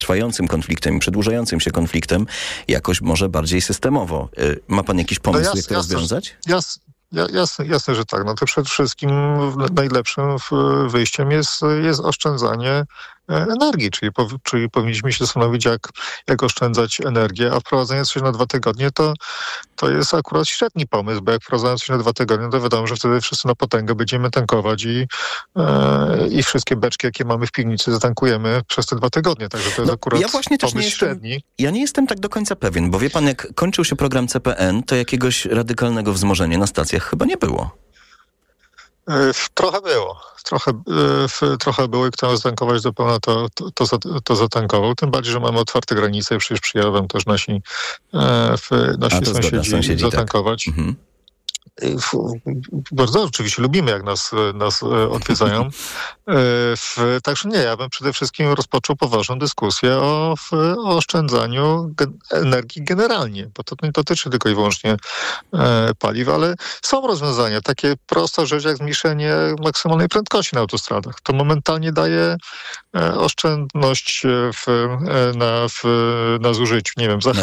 trwającym konfliktem i przedłużającym się konfliktem jakoś może bardziej systemowo. Ma pan jakiś pomysł, jak to rozwiązać? Jasne, że tak. No to przede wszystkim najlepszym wyjściem jest oszczędzanie energii, czyli powinniśmy się zastanowić, jak oszczędzać energię, a wprowadzenie coś na 2 tygodnie to jest akurat średni pomysł, bo jak wprowadzając coś na 2 tygodnie, to wiadomo, że wtedy wszyscy na potęgę będziemy tankować i wszystkie beczki, jakie mamy w piwnicy, zatankujemy przez te 2 tygodnie. Także to jest akurat pomysł średni. Ja nie jestem tak do końca pewien, bo wie pan, jak kończył się program CPN, to jakiegoś radykalnego wzmożenia na stacjach chyba nie było. Trochę było. Trochę było i kto miał zatankować do pełna, to zatankował. Tym bardziej, że mamy otwarte granice i przecież przyjadą też nasi sąsiedzi zatankować. Tak. Mhm. Bardzo oczywiście lubimy, jak nas odwiedzają. Także nie, ja bym przede wszystkim rozpoczął poważną dyskusję o oszczędzaniu energii generalnie, bo to nie dotyczy tylko i wyłącznie paliw, ale są rozwiązania. Takie prosta rzecz jak zmniejszenie maksymalnej prędkości na autostradach. To momentalnie daje oszczędność na zużyciu. Nie wiem,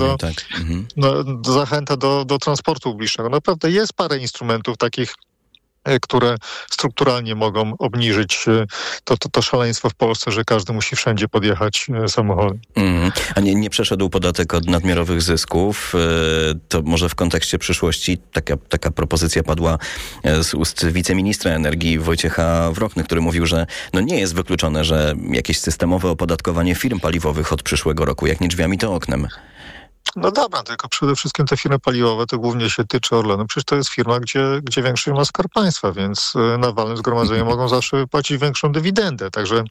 zachęta do transportu publicznego. Naprawdę jest parę instrumentów takich, które strukturalnie mogą obniżyć to szaleństwo w Polsce, że każdy musi wszędzie podjechać samochodem. A nie przeszedł podatek od nadmiarowych zysków. To może w kontekście przyszłości taka propozycja padła z ust wiceministra energii Wojciecha Wrochny, który mówił, że nie jest wykluczone, że jakieś systemowe opodatkowanie firm paliwowych od przyszłego roku, jak nie drzwiami, to oknem. No dobra, tylko przede wszystkim te firmy paliwowe to głównie się tyczy Orlenu. Przecież to jest firma, gdzie większość ma Skarb Państwa, więc na walnym zgromadzeniu mogą zawsze płacić większą dywidendę. Także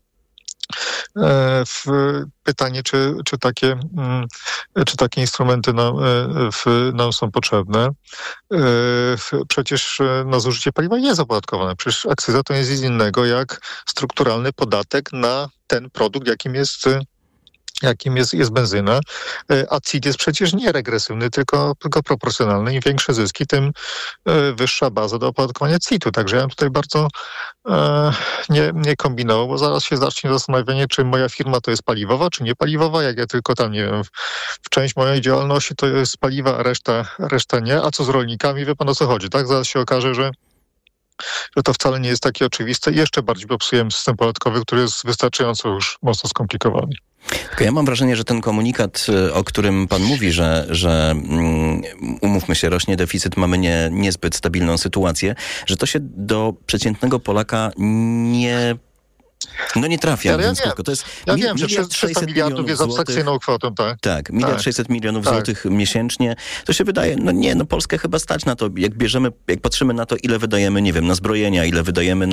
pytanie, czy takie instrumenty nam są potrzebne. Przecież zużycie paliwa jest opodatkowane. Przecież akcyza to jest nic innego jak strukturalny podatek na ten produkt, jakim jest benzyna, a CIT jest przecież nie regresywny, tylko proporcjonalny. Im większe zyski, tym wyższa baza do opodatkowania CIT-u. Także ja bym tutaj bardzo nie kombinował, bo zaraz się zacznie zastanawianie, czy moja firma to jest paliwowa, czy nie paliwowa. Jak ja tylko tam, nie wiem, w część mojej działalności to jest paliwa, a reszta nie. A co z rolnikami? Wie pan, o co chodzi, tak? Zaraz się okaże, że to wcale nie jest takie oczywiste i jeszcze bardziej popsujemy system podatkowy, który jest wystarczająco już mocno skomplikowany. Tylko ja mam wrażenie, że ten komunikat, o którym pan mówi, że umówmy się, rośnie deficyt, mamy niezbyt stabilną sytuację, że to się do przeciętnego Polaka nie trafia. To jest wiem, że 300 miliardów jest abstrakcyjną kwotą, tak? Tak, 1,6 mld złotych miesięcznie. To się wydaje, Polskę chyba stać na to, jak patrzymy na to, ile wydajemy, nie wiem, na zbrojenia, ile wydajemy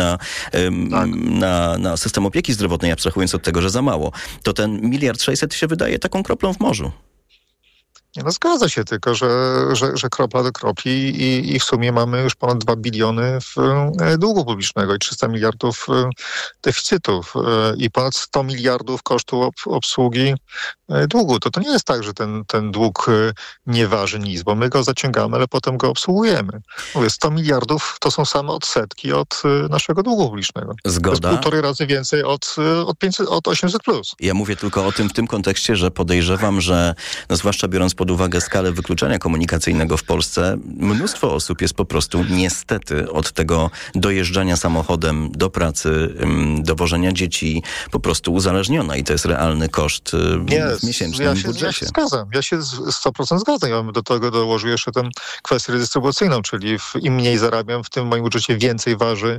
na system opieki zdrowotnej, abstrahując od tego, że za mało, to ten 1,6 mld się wydaje taką kroplą w morzu. Zgadza się, tylko że kropla do kropli i w sumie mamy już ponad 2 biliony długu publicznego i 300 miliardów deficytów i ponad 100 miliardów kosztu obsługi długu. To nie jest tak, że ten dług nie waży nic, bo my go zaciągamy, ale potem go obsługujemy. Mówię, 100 miliardów to są same odsetki od naszego długu publicznego. Zgoda. To jest 1,5 razy więcej od 800+. Ja mówię tylko o tym w tym kontekście, że podejrzewam, że zwłaszcza biorąc pod uwagę skalę wykluczenia komunikacyjnego w Polsce, mnóstwo osób jest po prostu niestety od tego dojeżdżania samochodem do pracy, dowożenia dzieci po prostu uzależniona i to jest realny koszt w miesięcznym budżecie. Ja się zgadzam. Ja się 100% zgadzam. Ja bym do tego dołożył jeszcze tę kwestię redystrybucyjną, czyli im mniej zarabiam, w tym moim budżecie więcej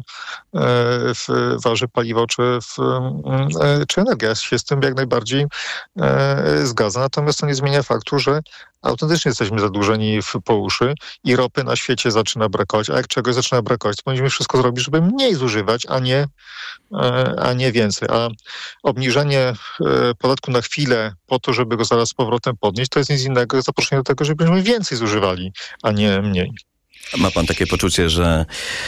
waży paliwo czy energia. Ja się z tym jak najbardziej zgadzam. Natomiast to nie zmienia faktu, że autentycznie jesteśmy zadłużeni po uszy i ropy na świecie zaczyna brakować, a jak czegoś zaczyna brakować, to powinniśmy wszystko zrobić, żeby mniej zużywać, a nie więcej. A obniżenie podatku na chwilę po to, żeby go zaraz z powrotem podnieść, to jest nic innego jak zaproszenie do tego, żebyśmy więcej zużywali, a nie mniej. Ma pan takie poczucie, że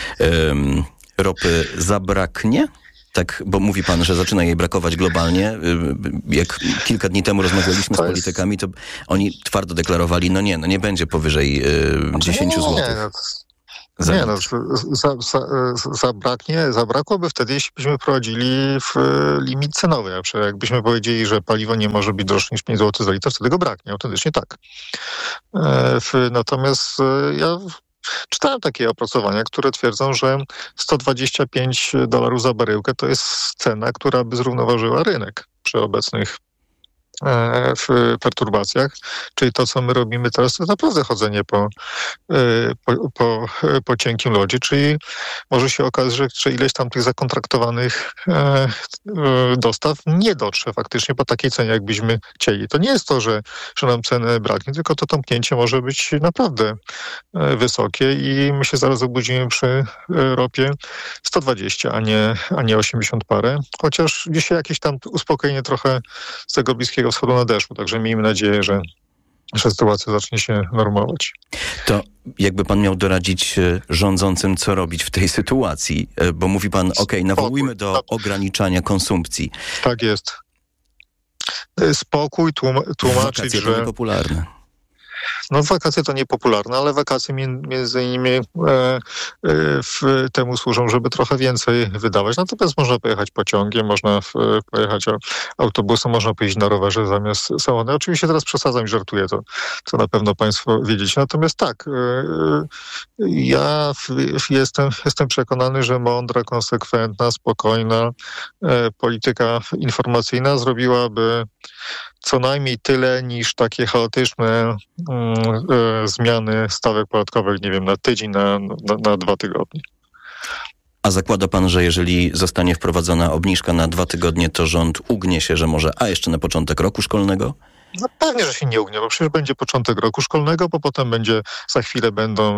ropy zabraknie? Tak, bo mówi pan, że zaczyna jej brakować globalnie. Jak kilka dni temu rozmawialiśmy z politykami, to oni twardo deklarowali, nie będzie powyżej 10 zł. za Nie, litr. zabrakłoby wtedy, jeśli byśmy wprowadzili limit cenowy. Jakbyśmy powiedzieli, że paliwo nie może być droższe niż 5 zł za litr, wtedy go braknie. Autentycznie tak. Natomiast ja czytałem takie opracowania, które twierdzą, że $125 za baryłkę to jest cena, która by zrównoważyła rynek przy obecnych w perturbacjach. Czyli to, co my robimy teraz, to naprawdę chodzenie po cienkim lodzie, czyli może się okazać, że ileś tam tych zakontraktowanych dostaw nie dotrze faktycznie po takiej cenie, jakbyśmy chcieli. To nie jest to, że nam ceny braknie, tylko to tąpnięcie może być naprawdę wysokie i my się zaraz obudzimy przy ropie 120, a nie 80 parę. Chociaż dzisiaj jakieś tam uspokojenie trochę z tego Bliskiego Wschodu nadeszło, także miejmy nadzieję, że sytuacja zacznie się normować. To jakby pan miał doradzić rządzącym, co robić w tej sytuacji? Bo mówi pan, nawołujmy do ograniczania konsumpcji. Tak jest. Spokój, tłumaczyć, Wakacje to niepopularne. No wakacje to niepopularne, ale wakacje między innymi temu służą, żeby trochę więcej wydawać. Natomiast można pojechać pociągiem, można pojechać autobusem, można pojeździć na rowerze zamiast samochodem. Oczywiście teraz przesadzam i żartuję, to na pewno państwo wiedzieć. Natomiast tak, ja jestem przekonany, że mądra, konsekwentna, spokojna polityka informacyjna zrobiłaby co najmniej tyle niż takie chaotyczne zmiany stawek podatkowych, nie wiem, na tydzień, na 2 tygodnie. A zakłada pan, że jeżeli zostanie wprowadzona obniżka na 2 tygodnie, to rząd ugnie się, że może, jeszcze na początek roku szkolnego? No pewnie, że się nie ugnie, bo przecież będzie początek roku szkolnego, bo potem za chwilę będą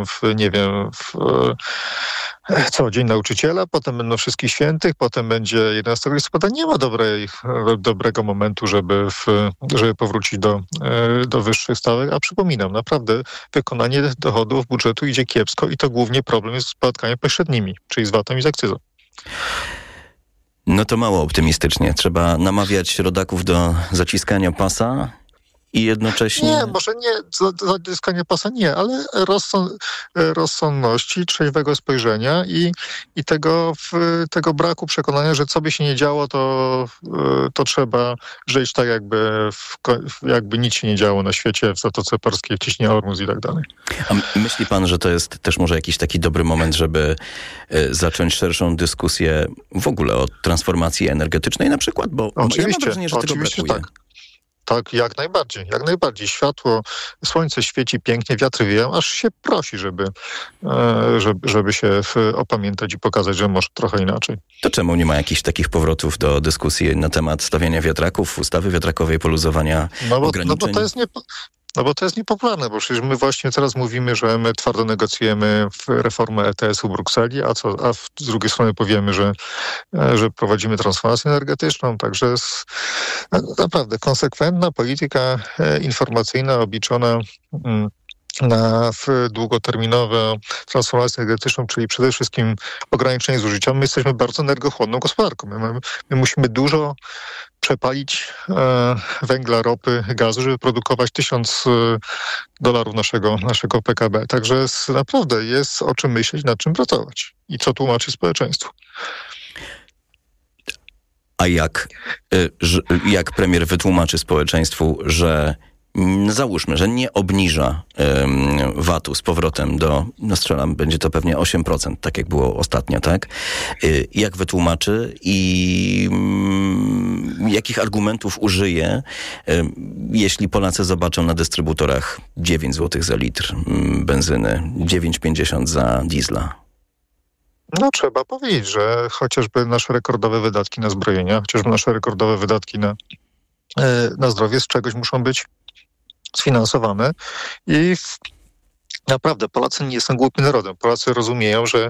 Dzień Nauczyciela, potem będą Wszystkich Świętych, potem będzie 11 listopada. Nie ma dobrego momentu, żeby powrócić do wyższych stawek, a przypominam, naprawdę wykonanie dochodów budżetu idzie kiepsko i to głównie problem jest z podatkami pośrednimi, czyli z VAT-em i z akcyzą. No to mało optymistycznie. Trzeba namawiać rodaków do zaciskania pasa i jednocześnie... Nie, może nie, zaciskanie pasa nie, ale rozsądności, trzeźwego spojrzenia i tego braku przekonania, że co by się nie działo, to trzeba żyć tak, jakby nic się nie działo na świecie, w Zatoce Perskiej, w Cieśninie Ormus i tak dalej. A myśli pan, że to jest też może jakiś taki dobry moment, żeby zacząć szerszą dyskusję w ogóle o transformacji energetycznej na przykład? Bo ja mam wrażenie, że tego brakuje. Tak. Tak, jak najbardziej. Jak najbardziej. Światło, słońce świeci pięknie, wiatry wieją, aż się prosi, żeby się opamiętać i pokazać, że może trochę inaczej. To czemu nie ma jakichś takich powrotów do dyskusji na temat stawiania wiatraków, ustawy wiatrakowej, poluzowania ograniczeń? Bo to jest niepopularne, bo przecież my właśnie teraz mówimy, że my twardo negocjujemy reformę ETS-u w Brukseli, a z drugiej strony powiemy, że prowadzimy transformację energetyczną. Także naprawdę konsekwentna polityka informacyjna obliczona na długoterminową transformację energetyczną, czyli przede wszystkim ograniczenie zużycia. My jesteśmy bardzo energochłonną gospodarką. My musimy dużo przepalić węgla, ropy, gazu, żeby produkować $1000 naszego PKB. Także naprawdę jest o czym myśleć, nad czym pracować i co tłumaczy społeczeństwu. A jak premier wytłumaczy społeczeństwu, że załóżmy, że nie obniża VAT-u z powrotem strzelam, będzie to pewnie 8%, tak jak było ostatnio, tak? Jak wytłumaczy i jakich argumentów użyje, jeśli Polacy zobaczą na dystrybutorach 9 zł za litr benzyny, 9,50 za diesla? No trzeba powiedzieć, że chociażby nasze rekordowe wydatki na zbrojenia, chociażby nasze rekordowe wydatki na zdrowie z czegoś muszą być sfinansowane i naprawdę Polacy nie są głupim narodem. Polacy rozumieją, że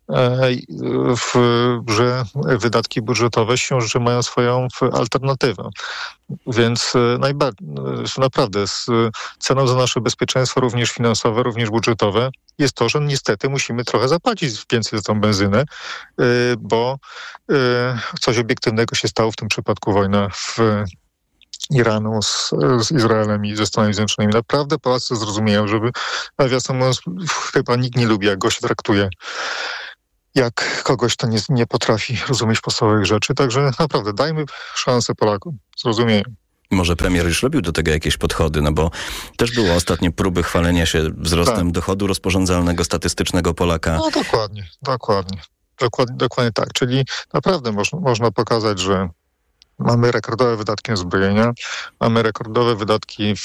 wydatki budżetowe siłą rzeczy mają swoją alternatywę. Więc naprawdę ceną za nasze bezpieczeństwo, również finansowe, również budżetowe, jest to, że niestety musimy trochę zapłacić więcej za tą benzynę, bo coś obiektywnego się stało, w tym przypadku wojna Iranu z Izraelem i ze Stanami Zjednoczonymi. Naprawdę Polacy zrozumieją, żeby, nawiasem mówiąc, chyba nikt nie lubi, jak go się traktuje, jak kogoś, kto nie potrafi rozumieć podstawowych rzeczy. Także naprawdę dajmy szansę Polakom. Zrozumieją. Może premier już robił do tego jakieś podchody, no bo też było ostatnie próby chwalenia się wzrostem dochodu rozporządzalnego statystycznego Polaka. No dokładnie tak. Czyli naprawdę można pokazać, że mamy rekordowe wydatki na zbrojenia, mamy rekordowe wydatki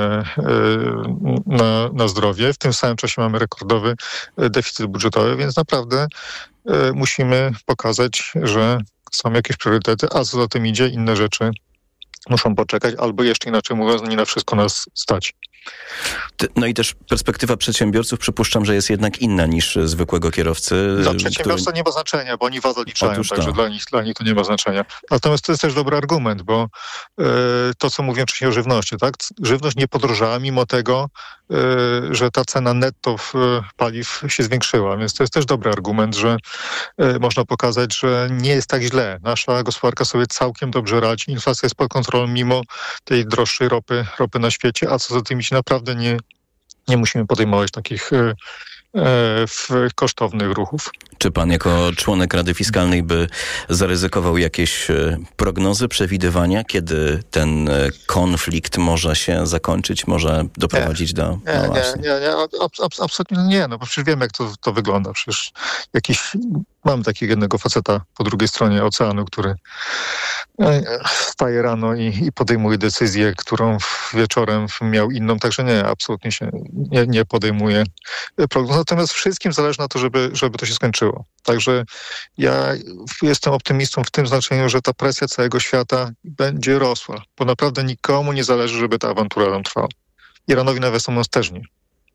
na zdrowie, w tym samym czasie mamy rekordowy deficyt budżetowy, więc naprawdę musimy pokazać, że są jakieś priorytety, a co za tym idzie, inne rzeczy muszą poczekać, albo jeszcze inaczej mówiąc, nie na wszystko nas stać. No i też perspektywa przedsiębiorców przypuszczam, że jest jednak inna niż zwykłego kierowcy. Dla przedsiębiorstwa nie ma znaczenia, bo oni was odliczają, także dla nich to nie ma znaczenia. Natomiast to jest też dobry argument, bo to, co mówiłem wcześniej o żywności, tak? Żywność nie podrożała mimo tego, że ta cena netto paliw się zwiększyła, więc to jest też dobry argument, że można pokazać, że nie jest tak źle. Nasza gospodarka sobie całkiem dobrze radzi, inflacja jest pod kontrolą mimo tej droższej ropy na świecie, a co za tym idzie, naprawdę nie musimy podejmować takich kosztownych ruchów. Czy pan jako członek Rady Fiskalnej by zaryzykował jakieś prognozy, przewidywania, kiedy ten konflikt może się zakończyć, może doprowadzić do... Absolutnie nie, no bo przecież wiemy, jak to wygląda. Przecież mamy takiego jednego faceta po drugiej stronie oceanu, który wstaje rano i podejmuje decyzję, którą wieczorem miał inną, także nie, absolutnie się nie podejmuje prognoz. Natomiast wszystkim zależy na to, żeby to się skończyło. Także ja jestem optymistą w tym znaczeniu, że ta presja całego świata będzie rosła, bo naprawdę nikomu nie zależy, żeby ta awantura tam trwała. Iranowi nawiasem mówiąc też nie.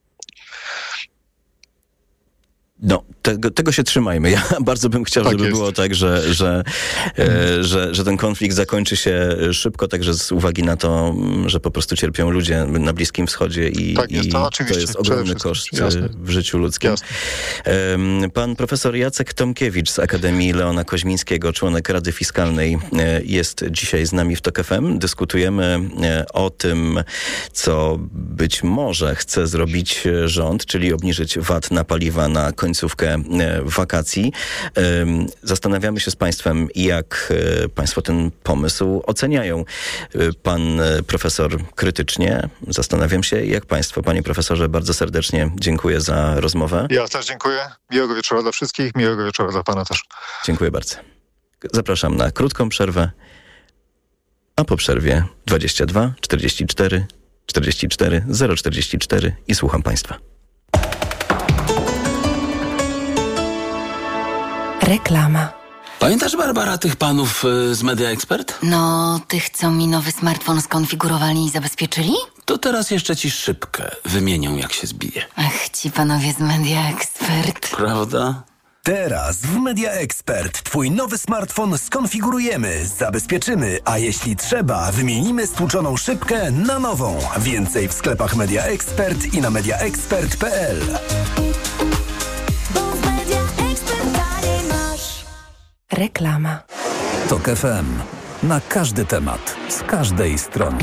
No, tego się trzymajmy. Ja bardzo bym chciał, żeby było tak, że ten konflikt zakończy się szybko, także z uwagi na to, że po prostu cierpią ludzie na Bliskim Wschodzie i to jest ogromny koszt w życiu ludzkim. Pan profesor Jacek Tomkiewicz z Akademii Leona Koźmińskiego, członek Rady Fiskalnej, jest dzisiaj z nami w TOK FM. Dyskutujemy o tym, co być może chce zrobić rząd, czyli obniżyć VAT na paliwa na końcówkę wakacji. Zastanawiamy się z państwem, jak państwo ten pomysł oceniają. Pan profesor krytycznie. Zastanawiam się, jak państwo, panie profesorze, bardzo serdecznie dziękuję za rozmowę. Ja też dziękuję. Miłego wieczora dla wszystkich, miłego wieczora dla pana też. Dziękuję bardzo. Zapraszam na krótką przerwę, a po przerwie 22 44 44 044 i słucham państwa. Reklama. Pamiętasz, Barbara, tych panów z Media Expert? No, tych, co mi nowy smartfon skonfigurowali i zabezpieczyli? To teraz jeszcze ci szybkę wymienią, jak się zbije. Ach, ci panowie z Media Expert. Prawda? Teraz w Media Expert twój nowy smartfon skonfigurujemy, zabezpieczymy, a jeśli trzeba, wymienimy stłuczoną szybkę na nową. Więcej w sklepach Media Expert i na mediaexpert.pl. Reklama. TOK FM. Na każdy temat, z każdej strony.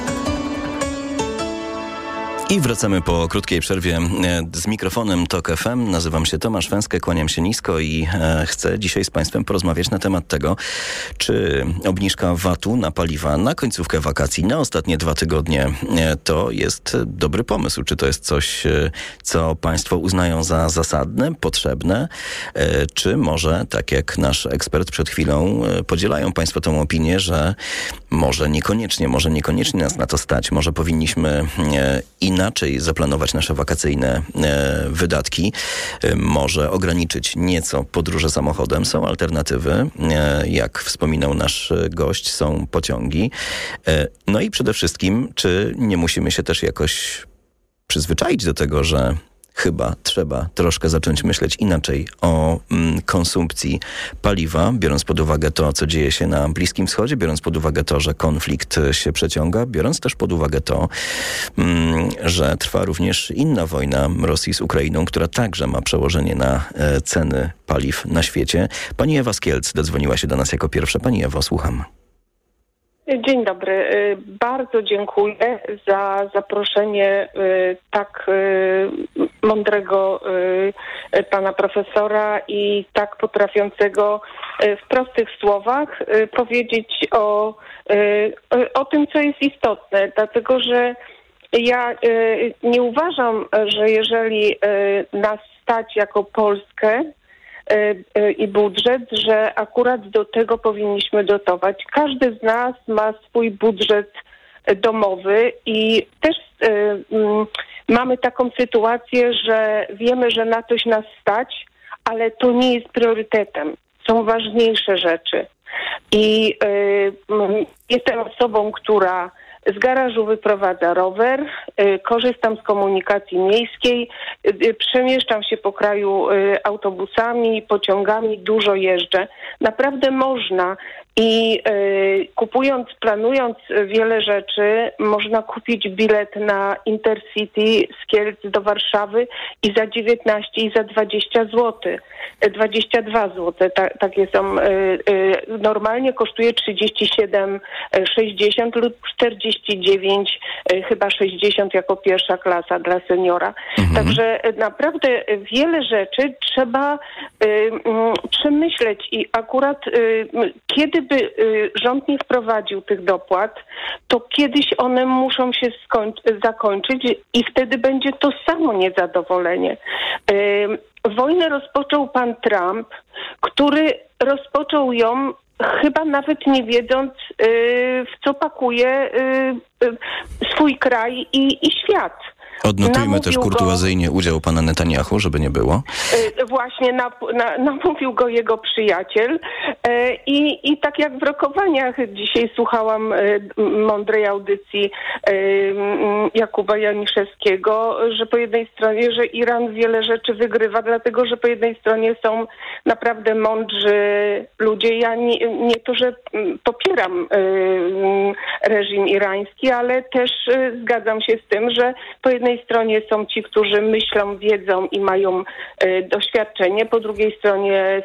I wracamy po krótkiej przerwie z mikrofonem TOK FM. Nazywam się Tomasz Węskę, kłaniam się nisko i chcę dzisiaj z państwem porozmawiać na temat tego, czy obniżka VAT-u na paliwa na końcówkę wakacji, na ostatnie 2 tygodnie, to jest dobry pomysł. Czy to jest coś, co państwo uznają za zasadne, potrzebne, czy może, tak jak nasz ekspert przed chwilą, podzielają państwo tą opinię, że może niekoniecznie nas na to stać, może powinniśmy inaczej zaplanować nasze wakacyjne wydatki, może ograniczyć nieco podróże samochodem. Są alternatywy, jak wspominał nasz gość, są pociągi. No i przede wszystkim, czy nie musimy się też jakoś przyzwyczaić do tego, że chyba trzeba troszkę zacząć myśleć inaczej o konsumpcji paliwa, biorąc pod uwagę to, co dzieje się na Bliskim Wschodzie, biorąc pod uwagę to, że konflikt się przeciąga, biorąc też pod uwagę to, że trwa również inna wojna Rosji z Ukrainą, która także ma przełożenie na ceny paliw na świecie. Pani Ewa z Kielc dodzwoniła się do nas jako pierwsza. Pani Ewo, słucham. Dzień dobry. Bardzo dziękuję za zaproszenie tak mądrego pana profesora i tak potrafiącego w prostych słowach powiedzieć o tym, co jest istotne. Dlatego, że ja nie uważam, że jeżeli nas stać jako Polskę i budżet, że akurat do tego powinniśmy dotować. Każdy z nas ma swój budżet domowy i też mamy taką sytuację, że wiemy, że na coś nas stać, ale to nie jest priorytetem. Są ważniejsze rzeczy. I jestem osobą, która z garażu wyprowadza rower, korzystam z komunikacji miejskiej, przemieszczam się po kraju autobusami, pociągami, dużo jeżdżę. Naprawdę można i planując wiele rzeczy, można kupić bilet na Intercity z Kielc do Warszawy i za 19 i za 20 zł. 22 zł, takie są. Normalnie kosztuje 37,60 lub 49, chyba 60 jako pierwsza klasa dla seniora. Także naprawdę wiele rzeczy trzeba przemyśleć i akurat kiedy by rząd nie wprowadził tych dopłat, to kiedyś one muszą się zakończyć i wtedy będzie to samo niezadowolenie. Wojnę rozpoczął pan Trump, który rozpoczął ją chyba nawet nie wiedząc, w co pakuje swój kraj i świat. Odnotujmy też kurtuazyjnie udział pana Netanyahu, żeby nie było. Właśnie namówił go jego przyjaciel i tak jak w rokowaniach dzisiaj słuchałam mądrej audycji Jakuba Janiszewskiego, że po jednej stronie, że Iran wiele rzeczy wygrywa, dlatego że po jednej stronie są naprawdę mądrzy ludzie. Ja nie to, że popieram reżim irański, ale też zgadzam się z tym, że po jednej stronie są ci, którzy myślą, wiedzą i mają doświadczenie. Po drugiej stronie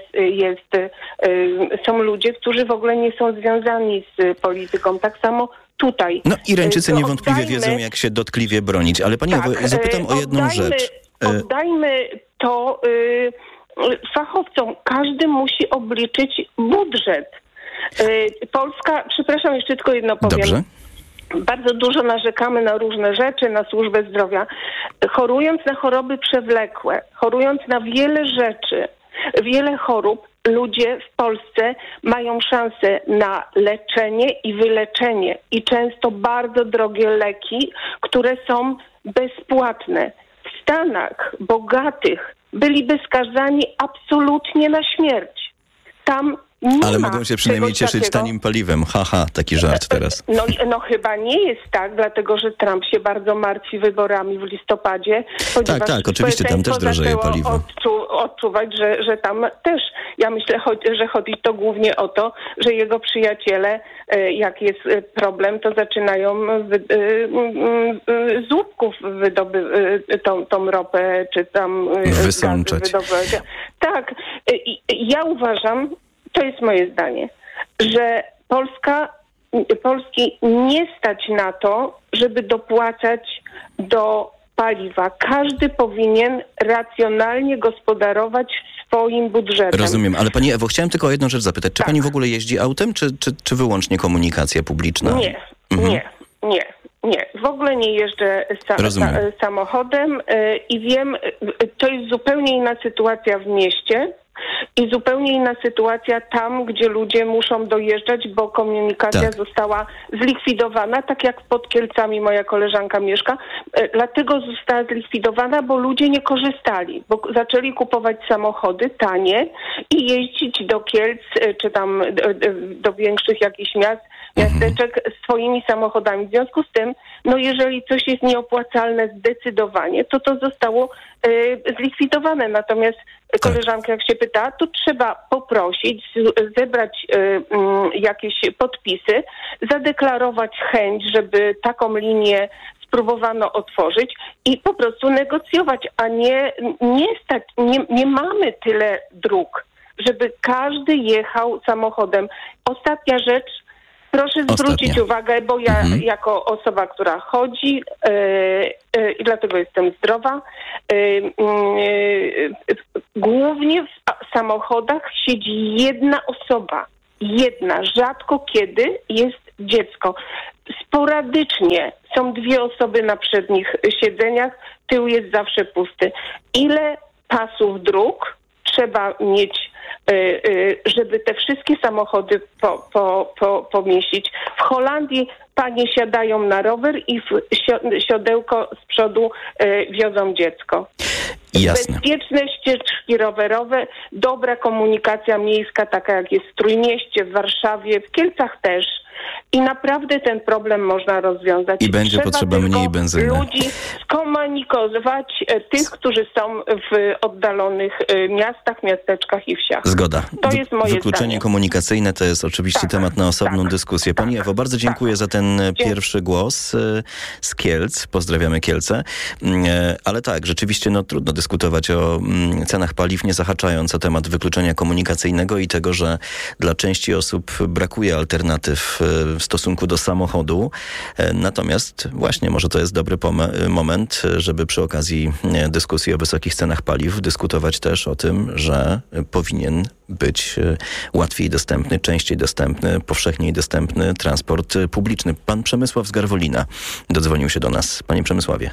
są ludzie, którzy w ogóle nie są związani z polityką. Tak samo tutaj. No Irańczycy niewątpliwie wiedzą, jak się dotkliwie bronić. Ale pani Ewo, zapytam o jedną rzecz. Oddajmy to fachowcom. Każdy musi obliczyć budżet. Polska, przepraszam, jeszcze tylko jedno powiem. Dobrze. Bardzo dużo narzekamy na różne rzeczy, na służbę zdrowia. Chorując na choroby przewlekłe, chorując na wiele rzeczy, wiele chorób, ludzie w Polsce mają szansę na leczenie i wyleczenie i często bardzo drogie leki, które są bezpłatne. W Stanach bogatych byliby skazani absolutnie na śmierć. Tam ale mogą się przynajmniej cieszyć tanim paliwem. Haha, taki żart teraz. No chyba nie jest tak, dlatego że Trump się bardzo martwi wyborami w listopadzie. Tak, oczywiście tam też drożeje paliwo. Odczuwać, że tam też, ja myślę, że chodzi to głównie o to, że jego przyjaciele, jak jest problem, to zaczynają z łupków tą ropę, czy tam wysączać. Tak, ja uważam, to jest moje zdanie, że Polski nie stać na to, żeby dopłacać do paliwa. Każdy powinien racjonalnie gospodarować swoim budżetem. Rozumiem, ale pani Ewo, chciałem tylko o jedną rzecz zapytać. Czy pani w ogóle jeździ autem, czy wyłącznie komunikacja publiczna? Nie. W ogóle nie jeżdżę samochodem i wiem, to jest zupełnie inna sytuacja w mieście. I zupełnie inna sytuacja tam, gdzie ludzie muszą dojeżdżać, bo komunikacja została zlikwidowana, tak jak pod Kielcami moja koleżanka mieszka. Dlatego została zlikwidowana, bo ludzie nie korzystali, bo zaczęli kupować samochody tanie i jeździć do Kielc, czy tam do większych jakichś miasteczek swoimi samochodami. W związku z tym, jeżeli coś jest nieopłacalne zdecydowanie, to zostało zlikwidowane. Natomiast koleżanka, jak się pyta, to trzeba poprosić, zebrać jakieś podpisy, zadeklarować chęć, żeby taką linię spróbowano otworzyć i po prostu negocjować, a nie mamy tyle dróg, żeby każdy jechał samochodem. Ostatnia rzecz, Proszę zwrócić uwagę, bo ja jako osoba, która chodzi i dlatego jestem zdrowa, głównie w samochodach siedzi jedna osoba. Rzadko kiedy jest dziecko. Sporadycznie są 2 osoby na przednich siedzeniach, tył jest zawsze pusty. Ile pasów dróg trzeba mieć, żeby te wszystkie samochody pomieścić? W Holandii panie siadają na rower i w siodełko z przodu wiozą dziecko. Jasne. Bezpieczne ścieżki rowerowe, dobra komunikacja miejska, taka jak jest w Trójmieście, w Warszawie, w Kielcach też. I naprawdę ten problem można rozwiązać. I będzie potrzeba mniej benzyny. Ludzi skomunikować, tych, którzy są w oddalonych miastach, miasteczkach i wsiach. Zgoda. To jest moje Wykluczenie zdanie. komunikacyjne to jest oczywiście temat na osobną dyskusję. Pani Ewo, bardzo dziękuję za ten pierwszy głos z Kielc. Pozdrawiamy Kielce. Ale tak, rzeczywiście trudno dyskutować o cenach paliw, nie zahaczając o temat wykluczenia komunikacyjnego i tego, że dla części osób brakuje alternatyw w stosunku do samochodu. Natomiast właśnie może to jest dobry moment, żeby przy okazji dyskusji o wysokich cenach paliw dyskutować też o tym, że powinien być łatwiej dostępny, częściej dostępny, powszechniej dostępny transport publiczny. Pan Przemysław z Garwolina dodzwonił się do nas. Panie Przemysławie.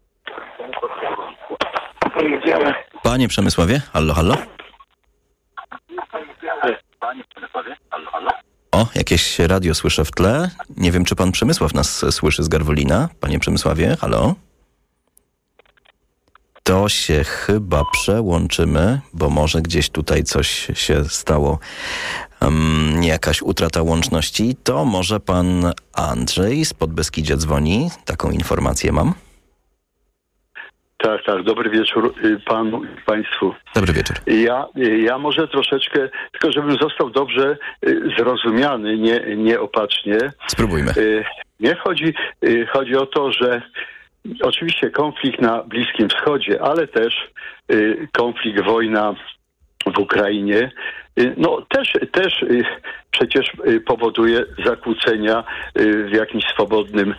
Panie Przemysławie, halo, halo. O, jakieś radio słyszę w tle. Nie wiem, czy pan Przemysław nas słyszy z Garwolina. Panie Przemysławie, halo? To się chyba przełączymy, bo może gdzieś tutaj coś się stało. Jakaś utrata łączności. To może pan Andrzej z Podbeskidzia dzwoni. Taką informację mam. Tak. Dobry wieczór panu i państwu. Dobry wieczór. Ja może troszeczkę, tylko żebym został dobrze zrozumiany, nieopatrznie. Spróbujmy. Nie chodzi o to, że oczywiście konflikt na Bliskim Wschodzie, ale też konflikt, wojna w Ukrainie, też przecież powoduje zakłócenia w jakimś swobodnym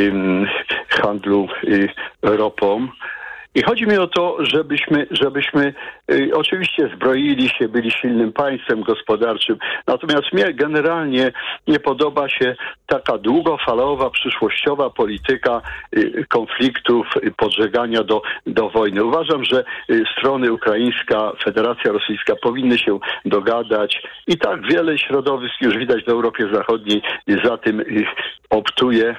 handlu ropą. I chodzi mi o to, żebyśmy oczywiście zbroili się, byli silnym państwem gospodarczym. Natomiast mnie generalnie nie podoba się taka długofalowa, przyszłościowa polityka konfliktów, podżegania do wojny. Uważam, że strony ukraińska, Federacja Rosyjska powinny się dogadać. I tak wiele środowisk już widać w Europie Zachodniej za tym optuje.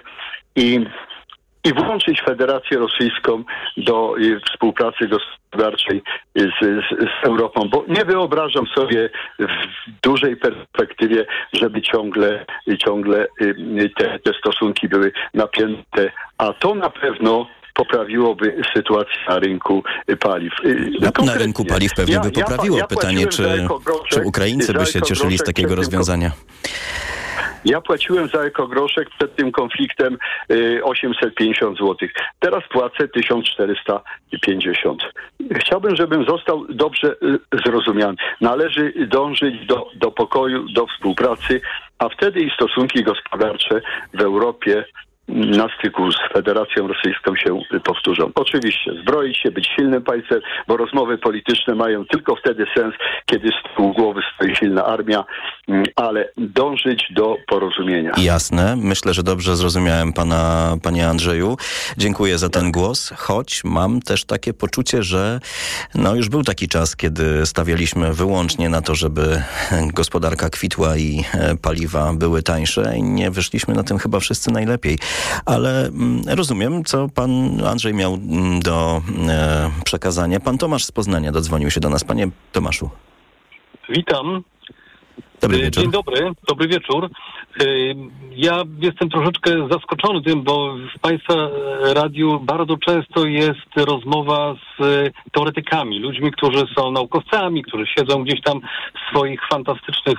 I włączyć Federację Rosyjską do współpracy gospodarczej z Europą, bo nie wyobrażam sobie w dużej perspektywie, żeby ciągle te stosunki były napięte, a to na pewno poprawiłoby sytuację na rynku paliw. Na rynku paliw pewnie by poprawiło. Pytanie, czy Ukraińcy by się cieszyli z takiego rozwiązania? Ja płaciłem za ekogroszek przed tym konfliktem 850 zł. Teraz płacę 1450. Chciałbym, żebym został dobrze zrozumiany. Należy dążyć do pokoju, do współpracy, a wtedy i stosunki gospodarcze w Europie na styku z Federacją Rosyjską się powtórzą. Oczywiście zbroić się, być silnym państwem, bo rozmowy polityczne mają tylko wtedy sens, kiedy z tyłu głowy stoi silna armia, ale dążyć do porozumienia. Jasne. Myślę, że dobrze zrozumiałem pana, panie Andrzeju. Dziękuję za ten głos, choć mam też takie poczucie, że już był taki czas, kiedy stawialiśmy wyłącznie na to, żeby gospodarka kwitła i paliwa były tańsze i nie wyszliśmy na tym chyba wszyscy najlepiej. Ale rozumiem, co pan Andrzej miał do przekazania. Pan Tomasz z Poznania dodzwonił się do nas. Panie Tomaszu. Witam. Dobry wieczór. Dzień dobry wieczór. Ja jestem troszeczkę zaskoczony tym, bo w państwa radiu bardzo często jest rozmowa z teoretykami, ludźmi, którzy są naukowcami, którzy siedzą gdzieś tam w swoich fantastycznych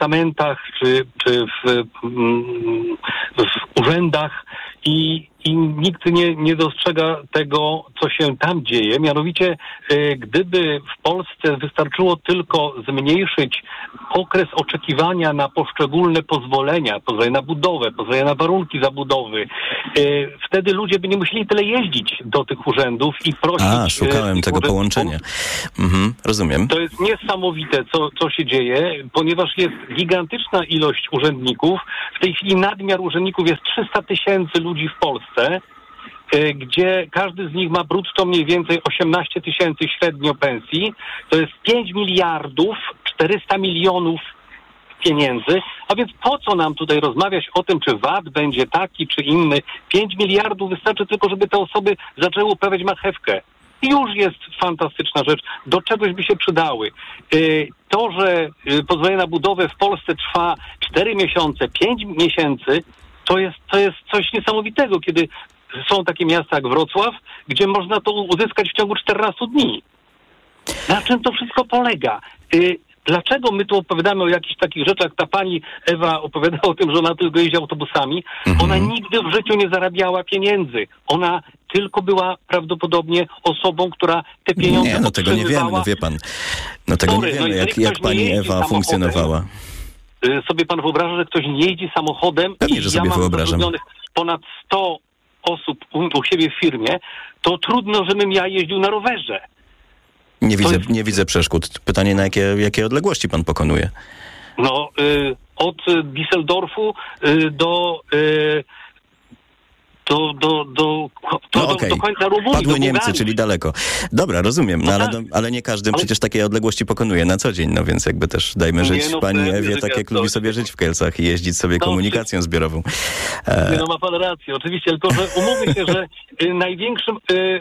apartamentach czy w urzędach i nikt nie dostrzega tego, co się tam dzieje. Mianowicie, gdyby w Polsce wystarczyło tylko zmniejszyć okres oczekiwania na poszczególne pozwolenia na budowę, pozwolenia na warunki zabudowy, wtedy ludzie by nie musieli tyle jeździć do tych urzędów i prosić... Szukałem tego połączenia. Rozumiem. To jest niesamowite, co się dzieje, ponieważ jest gigantyczna ilość urzędników. W tej chwili nadmiar urzędników jest 300 000 ludzi w Polsce, gdzie każdy z nich ma brutto mniej więcej 18 000 średnio pensji. To jest 5 miliardów 400 milionów pieniędzy. A więc po co nam tutaj rozmawiać o tym, czy VAT będzie taki, czy inny? 5 miliardów wystarczy tylko, żeby te osoby zaczęły uprawiać marchewkę. I już jest fantastyczna rzecz. Do czegoś by się przydały. To, że pozwolenie na budowę w Polsce trwa 4 miesiące, 5 miesięcy, to jest coś niesamowitego, kiedy są takie miasta jak Wrocław, gdzie można to uzyskać w ciągu 14 dni. Na czym to wszystko polega? Dlaczego my tu opowiadamy o jakichś takich rzeczach? Ta pani Ewa opowiadała o tym, że ona tylko jeździ autobusami. Ona nigdy w życiu nie zarabiała pieniędzy. Ona tylko była prawdopodobnie osobą, która te pieniądze Nie, tego nie wiemy, wie pan. Tego nie wiemy, jak pani Ewa funkcjonowała. Sobie pan wyobraża, że ktoś nie jeździ samochodem? Pewnie, że sobie wyobrażam. Ponad 100 osób u siebie w firmie, to trudno, żebym ja jeździł na rowerze. Nie widzę przeszkód. Pytanie, na jakie odległości pan pokonuje? Od Düsseldorfu do końca Rumunii. Padły Niemcy, czyli daleko. Dobra, rozumiem, ale nie każdy przecież takie odległości pokonuje na co dzień, więc jakby też dajmy żyć pani Ewie tak, jak lubi sobie żyć w Kielcach i jeździć sobie komunikacją zbiorową. Ma pan rację, oczywiście, tylko że umówmy się, że największym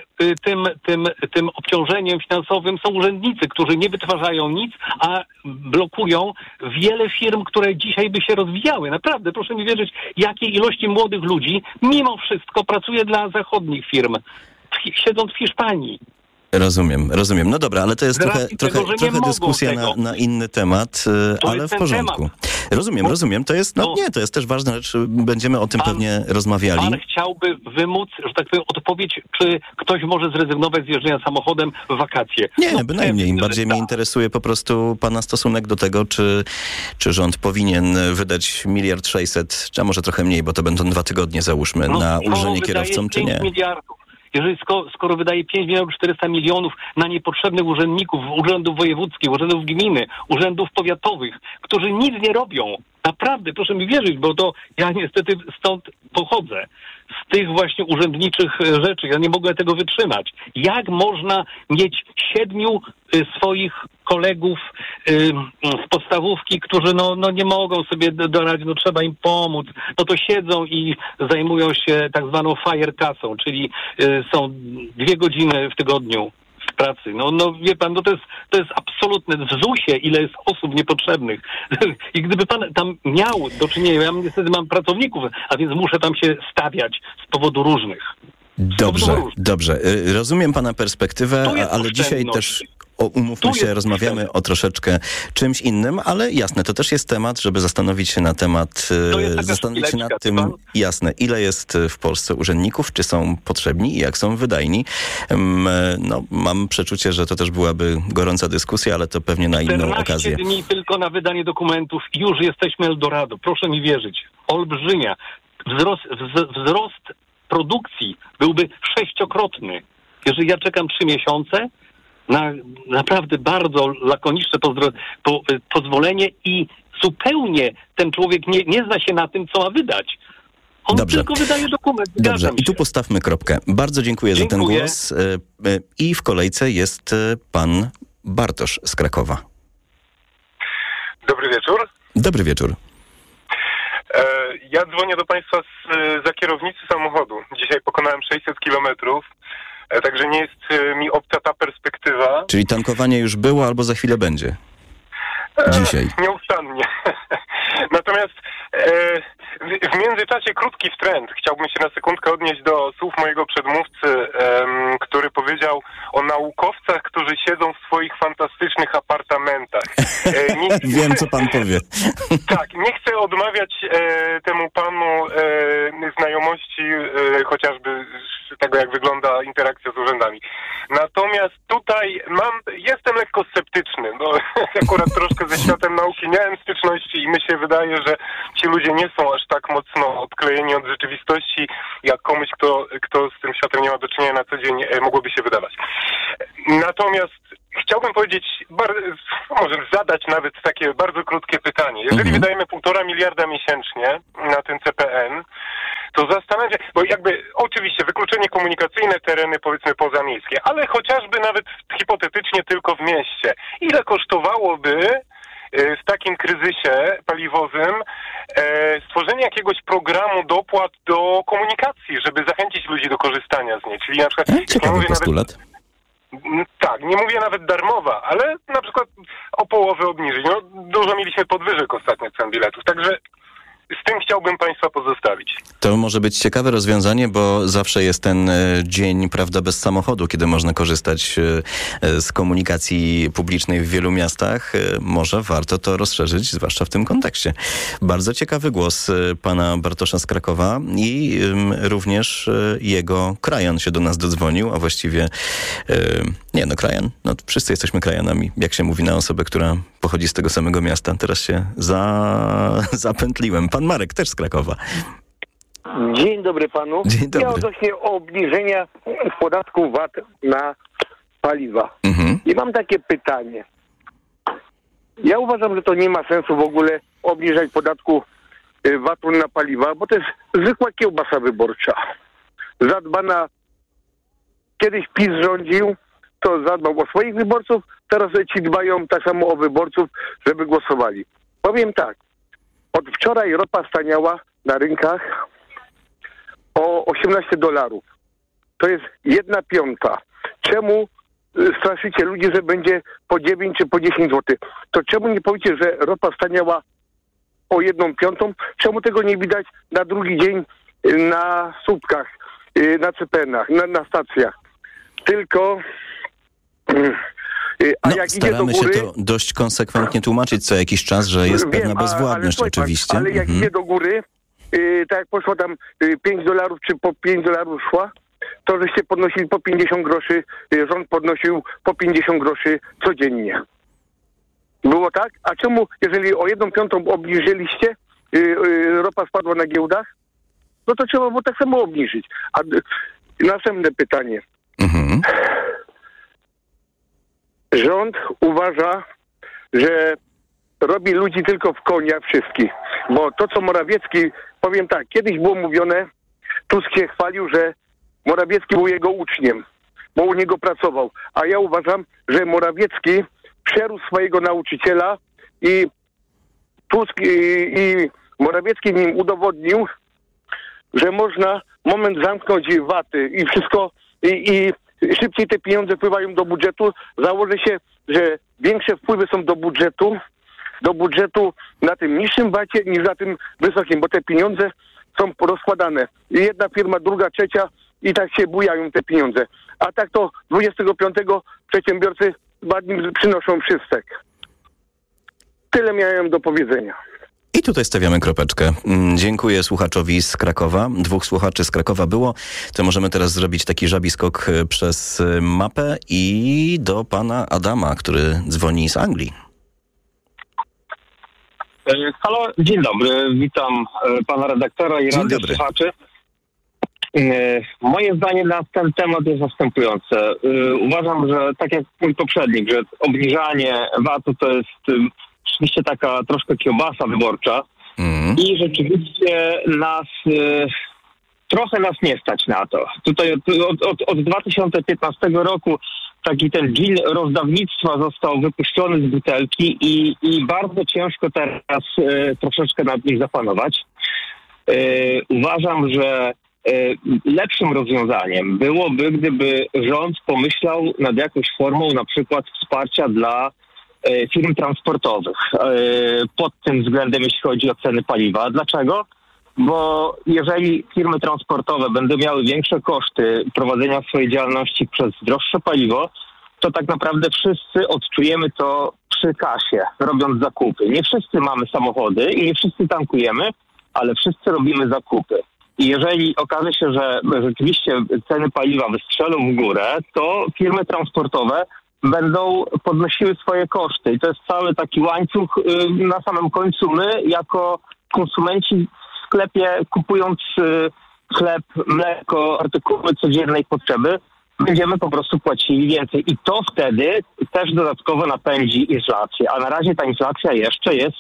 tym obciążeniem finansowym są urzędnicy, którzy nie wytwarzają nic, a blokują wiele firm, które dzisiaj by się rozwijały. Naprawdę, proszę mi wierzyć, jakiej ilości młodych ludzi mimo wszystko pracuje dla zachodnich firm, siedząc w Hiszpanii. Rozumiem. No dobra, ale to jest trochę dyskusja na inny temat, ale w porządku. Rozumiem. To jest, to jest też ważna rzecz. Będziemy o tym pewnie rozmawiali. Pan chciałby wymóc, że tak powiem, odpowiedź, czy ktoś może zrezygnować z jeżdżenia samochodem w wakacje? Nie, bynajmniej. Bardziej mnie interesuje po prostu pana stosunek do tego, czy rząd powinien wydać 1 600 000, a może trochę mniej, bo to będą 2 tygodnie, załóżmy, na ulżenie kierowcom, czy nie? Miliardów. Jeżeli skoro wydaje 5 miliardów 400 milionów na niepotrzebnych urzędników, urzędów wojewódzkich, urzędów gminy, urzędów powiatowych, którzy nic nie robią, naprawdę, proszę mi wierzyć, bo to ja niestety stąd pochodzę, z tych właśnie urzędniczych rzeczy. Ja nie mogę tego wytrzymać. Jak można mieć 7 swoich kolegów z podstawówki, którzy nie mogą sobie doradzić, trzeba im pomóc, to siedzą i zajmują się tak zwaną fajerkasą, czyli są 2 godziny w tygodniu w pracy. Wie pan, to jest absolutne w ZUS-ie, ile jest osób niepotrzebnych. I gdyby pan tam miał do czynienia, ja niestety mam pracowników, a więc muszę tam się stawiać z powodu różnych. Dobrze. Rozumiem pana perspektywę, ale dzisiaj też umówmy się, rozmawiamy o troszeczkę czymś innym, ale jasne, to też jest temat, żeby zastanowić się nad tym, jasne, ile jest w Polsce urzędników, czy są potrzebni i jak są wydajni. Mam przeczucie, że to też byłaby gorąca dyskusja, ale to pewnie na inną okazję. 14 dni tylko na wydanie dokumentów i już jesteśmy Eldorado. Proszę mi wierzyć. Olbrzymia. Wzrost produkcji byłby 6-krotny. Jeżeli ja czekam 3 miesiące na naprawdę bardzo lakoniczne pozwolenie i zupełnie ten człowiek nie zna się na tym, co ma wydać. On tylko wydaje dokument. Dobrze, i tu postawmy kropkę. Bardzo dziękuję za ten głos. I w kolejce jest pan Bartosz z Krakowa. Dobry wieczór. Dobry wieczór. Ja dzwonię do państwa za kierownicy samochodu. Dzisiaj pokonałem 600 kilometrów. Także nie jest mi obca ta perspektywa. Czyli tankowanie już było albo za chwilę będzie? Dzisiaj. Nieustannie. Natomiast w międzyczasie krótki wtręt. Chciałbym się na sekundkę odnieść do słów mojego przedmówcy, który powiedział o naukowcach, którzy siedzą w swoich fantastycznych apartamentach. Wiem, co pan powie. Tak, nie chcę odmawiać temu panu znajomości chociażby tego, jak wygląda interakcja z urzędami. Natomiast tutaj jestem lekko sceptyczny. No, akurat troszkę ze światem nauki miałem styczności i mi się wydaje, że ci ludzie nie są aż tak mocno odklejeni od rzeczywistości, jak komuś, kto z tym światem nie ma do czynienia na co dzień, mogłoby się wydawać. Natomiast chciałbym powiedzieć, może zadać nawet takie bardzo krótkie pytanie. Jeżeli wydajemy 1,5 miliarda miesięcznie na ten CPN, to zastanawiam się, bo jakby oczywiście wykluczenie komunikacyjne, tereny powiedzmy pozamiejskie, ale chociażby nawet hipotetycznie tylko w mieście. Ile kosztowałoby w takim kryzysie paliwowym stworzenie jakiegoś programu dopłat do komunikacji, żeby zachęcić ludzi do korzystania z niej? Czyli na przykład... Ciekawy postulat. Tak, nie mówię nawet darmowa, ale na przykład o połowę obniżyć. No, dużo mieliśmy podwyżek ostatnio cen biletów, także z tym chciałbym Państwa pozostawić. To może być ciekawe rozwiązanie, bo zawsze jest ten dzień, prawda, bez samochodu, kiedy można korzystać z komunikacji publicznej w wielu miastach. Może warto to rozszerzyć, zwłaszcza w tym kontekście. Bardzo ciekawy głos pana Bartosza z Krakowa i również jego krajan się do nas dodzwonił, a właściwie krajan. No, wszyscy jesteśmy krajanami, jak się mówi na osobę, która pochodzi z tego samego miasta. Teraz się zapętliłem. Pan Marek też z Krakowa. Dzień dobry panu. Dzień dobry. Ja odnośnie obniżenia podatku VAT na paliwa. I mam takie pytanie. Ja uważam, że to nie ma sensu w ogóle obniżać podatku VAT-u na paliwa, bo to jest zwykła kiełbasa wyborcza. Zadbana, kiedyś PiS rządził, to zadbał o swoich wyborców, teraz ci dbają tak samo o wyborców, żeby głosowali. Powiem tak, od wczoraj ropa staniała na rynkach o $18. To jest 1/5. Czemu straszycie ludzi, że będzie po 9 czy po 10 zł? To czemu nie powiecie, że ropa staniała o 1/5? Czemu tego nie widać na drugi dzień na słupkach, na CPN-ach, na stacjach? Tylko... jak staramy idzie do góry, się to dość konsekwentnie tłumaczyć co jakiś czas, że jest pewna bezwładność oczywiście. Ale jak idzie do góry, tak jak poszło tam $5 czy po $5 szła, to żeście podnosili po 50 groszy, rząd podnosił po 50 groszy codziennie. Było tak? A czemu, jeżeli o 1/5 obniżyliście, ropa spadła na giełdach, no to trzeba było tak samo obniżyć. A następne pytanie. Rząd uważa, że robi ludzi tylko w konia wszystkich. Bo to, co Morawiecki, powiem tak, kiedyś było mówione, Tusk się chwalił, że Morawiecki był jego uczniem, bo u niego pracował. A ja uważam, że Morawiecki przerósł swojego nauczyciela i Tusk i Morawiecki nim udowodnił, że można moment zamknąć VAT-y i wszystko i szybciej te pieniądze wpływają do budżetu. Założy się, że większe wpływy są do budżetu na tym niższym VAT-ie niż na tym wysokim, bo te pieniądze są rozkładane. Jedna firma, druga, trzecia i tak się bujają te pieniądze. A tak to 25 przedsiębiorcy 2 dni przynoszą wszystek. Tyle miałem do powiedzenia. I tutaj stawiamy kropeczkę. Dziękuję słuchaczowi z Krakowa. 2 słuchaczy z Krakowa było. To możemy teraz zrobić taki żabi skok przez mapę i do pana Adama, który dzwoni z Anglii. Halo, dzień dobry. Witam pana redaktora i radio słuchaczy. Moje zdanie na ten temat jest następujące. Uważam, że tak jak mój poprzednik, że obniżanie VAT-u to jest rzeczywiście taka troszkę kiełbasa wyborcza i rzeczywiście trochę nas nie stać na to. Tutaj od 2015 roku taki ten dżin rozdawnictwa został wypuszczony z butelki i bardzo ciężko teraz troszeczkę nad nim zapanować. Uważam, że lepszym rozwiązaniem byłoby, gdyby rząd pomyślał nad jakąś formą na przykład wsparcia dla firm transportowych pod tym względem, jeśli chodzi o ceny paliwa. Dlaczego? Bo jeżeli firmy transportowe będą miały większe koszty prowadzenia swojej działalności przez droższe paliwo, to tak naprawdę wszyscy odczujemy to przy kasie, robiąc zakupy. Nie wszyscy mamy samochody i nie wszyscy tankujemy, ale wszyscy robimy zakupy. I jeżeli okaże się, że rzeczywiście ceny paliwa wystrzelą w górę, to firmy transportowe będą podnosiły swoje koszty. I to jest cały taki łańcuch. Na samym końcu my, jako konsumenci w sklepie, kupując chleb, mleko, artykuły codziennej potrzeby, będziemy po prostu płacili więcej. I to wtedy też dodatkowo napędzi inflację. A na razie ta inflacja jeszcze jest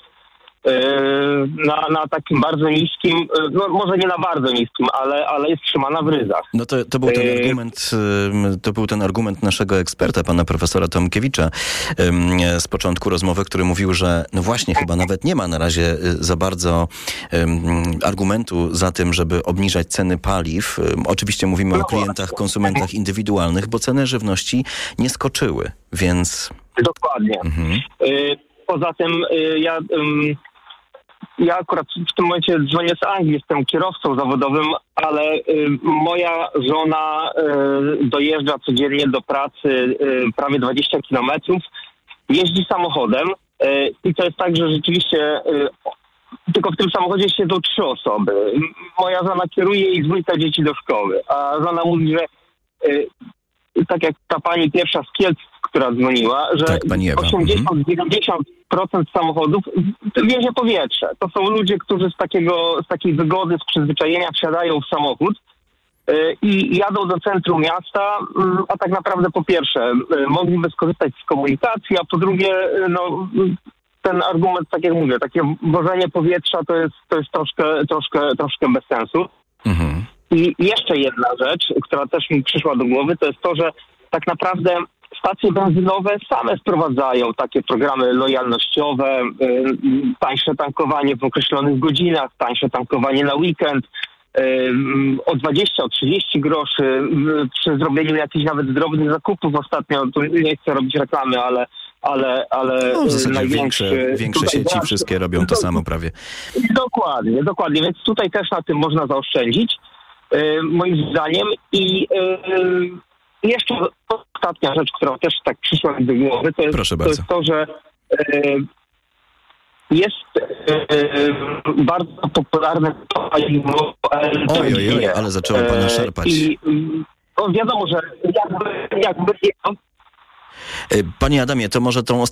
na takim bardzo niskim, no może nie na bardzo niskim, ale jest trzymana w ryzach. No to był ten argument, naszego eksperta, pana profesora Tomkiewicza z początku rozmowy, który mówił, że no właśnie chyba nawet nie ma na razie za bardzo argumentu za tym, żeby obniżać ceny paliw. Oczywiście mówimy o klientach, konsumentach indywidualnych, bo ceny żywności nie skoczyły, więc... Dokładnie. Poza tym ja akurat w tym momencie dzwonię z Anglii, jestem kierowcą zawodowym, ale moja żona dojeżdża codziennie do pracy prawie 20 kilometrów, jeździ samochodem i to jest tak, że rzeczywiście tylko w tym samochodzie siedzą 3 osoby. Moja żona kieruje i 2 dzieci do szkoły, a żona mówi, że tak jak ta pani pierwsza z Kielc, która dzwoniła, że tak, 80-90% samochodów wiezie powietrze. To są ludzie, którzy z takiej wygody, z przyzwyczajenia wsiadają w samochód i jadą do centrum miasta, a tak naprawdę po pierwsze mogliby skorzystać z komunikacji, a po drugie ten argument, tak jak mówię, takie wożenie powietrza to jest troszkę bez sensu. I jeszcze jedna rzecz, która też mi przyszła do głowy, to jest to, że tak naprawdę stacje benzynowe same wprowadzają takie programy lojalnościowe, tańsze tankowanie w określonych godzinach, tańsze tankowanie na weekend, o 20, o 30 groszy przy zrobieniu jakichś nawet drobnych zakupów ostatnio. Tu nie chcę robić reklamy, ale no, w zasadzie największy... Większe sieci wszystkie robią to samo prawie. Dokładnie, więc tutaj też na tym można zaoszczędzić, moim zdaniem. I jeszcze ostatnia rzecz, która też tak przyszła mi do głowy, to jest to, że jest bardzo popularne paliwo LPG. Oj, ale zaczęło pana szarpać. I wiadomo, że jakby Panie Adamie, to może tą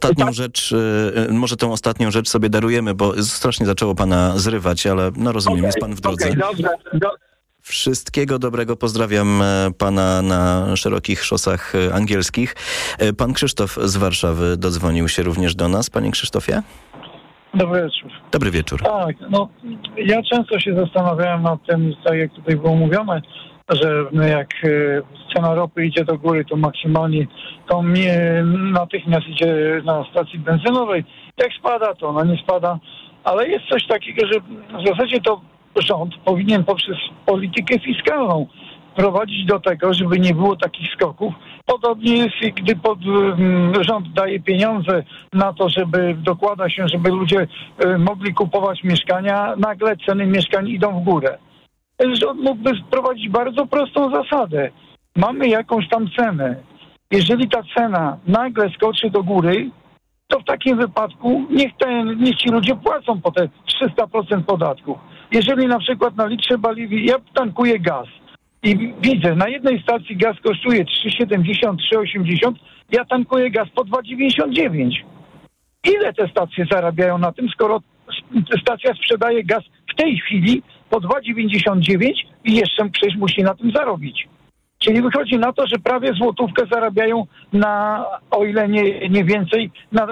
ostatnią rzecz sobie darujemy, bo strasznie zaczęło pana zrywać, ale no rozumiem, jest pan w drodze. Dobrze. Wszystkiego dobrego, pozdrawiam pana na szerokich szosach angielskich. Pan Krzysztof z Warszawy dodzwonił się również do nas. Panie Krzysztofie? Dobry wieczór. Dobry wieczór. Tak, ja często się zastanawiałem nad tym, tak jak tutaj było mówione, że jak cena ropy idzie do góry, to maksymalnie to natychmiast idzie na stacji benzynowej. Jak spada, to ona nie spada. Ale jest coś takiego, że w zasadzie to rząd powinien poprzez politykę fiskalną prowadzić do tego, żeby nie było takich skoków. Podobnie jest, gdy rząd daje pieniądze na to, żeby dokłada się, żeby ludzie mogli kupować mieszkania, nagle ceny mieszkań idą w górę. Rząd mógłby wprowadzić bardzo prostą zasadę. Mamy jakąś tam cenę. Jeżeli ta cena nagle skoczy do góry, to w takim wypadku niech ci ludzie płacą po te 300% podatków. Jeżeli na przykład na litrze paliwa, ja tankuję gaz i widzę, na jednej stacji gaz kosztuje 3,70, 3,80, ja tankuję gaz po 2,99. Ile te stacje zarabiają na tym, skoro stacja sprzedaje gaz w tej chwili po 2,99 i jeszcze przecież musi na tym zarobić. Czyli wychodzi na to, że prawie złotówkę zarabiają o ile nie więcej,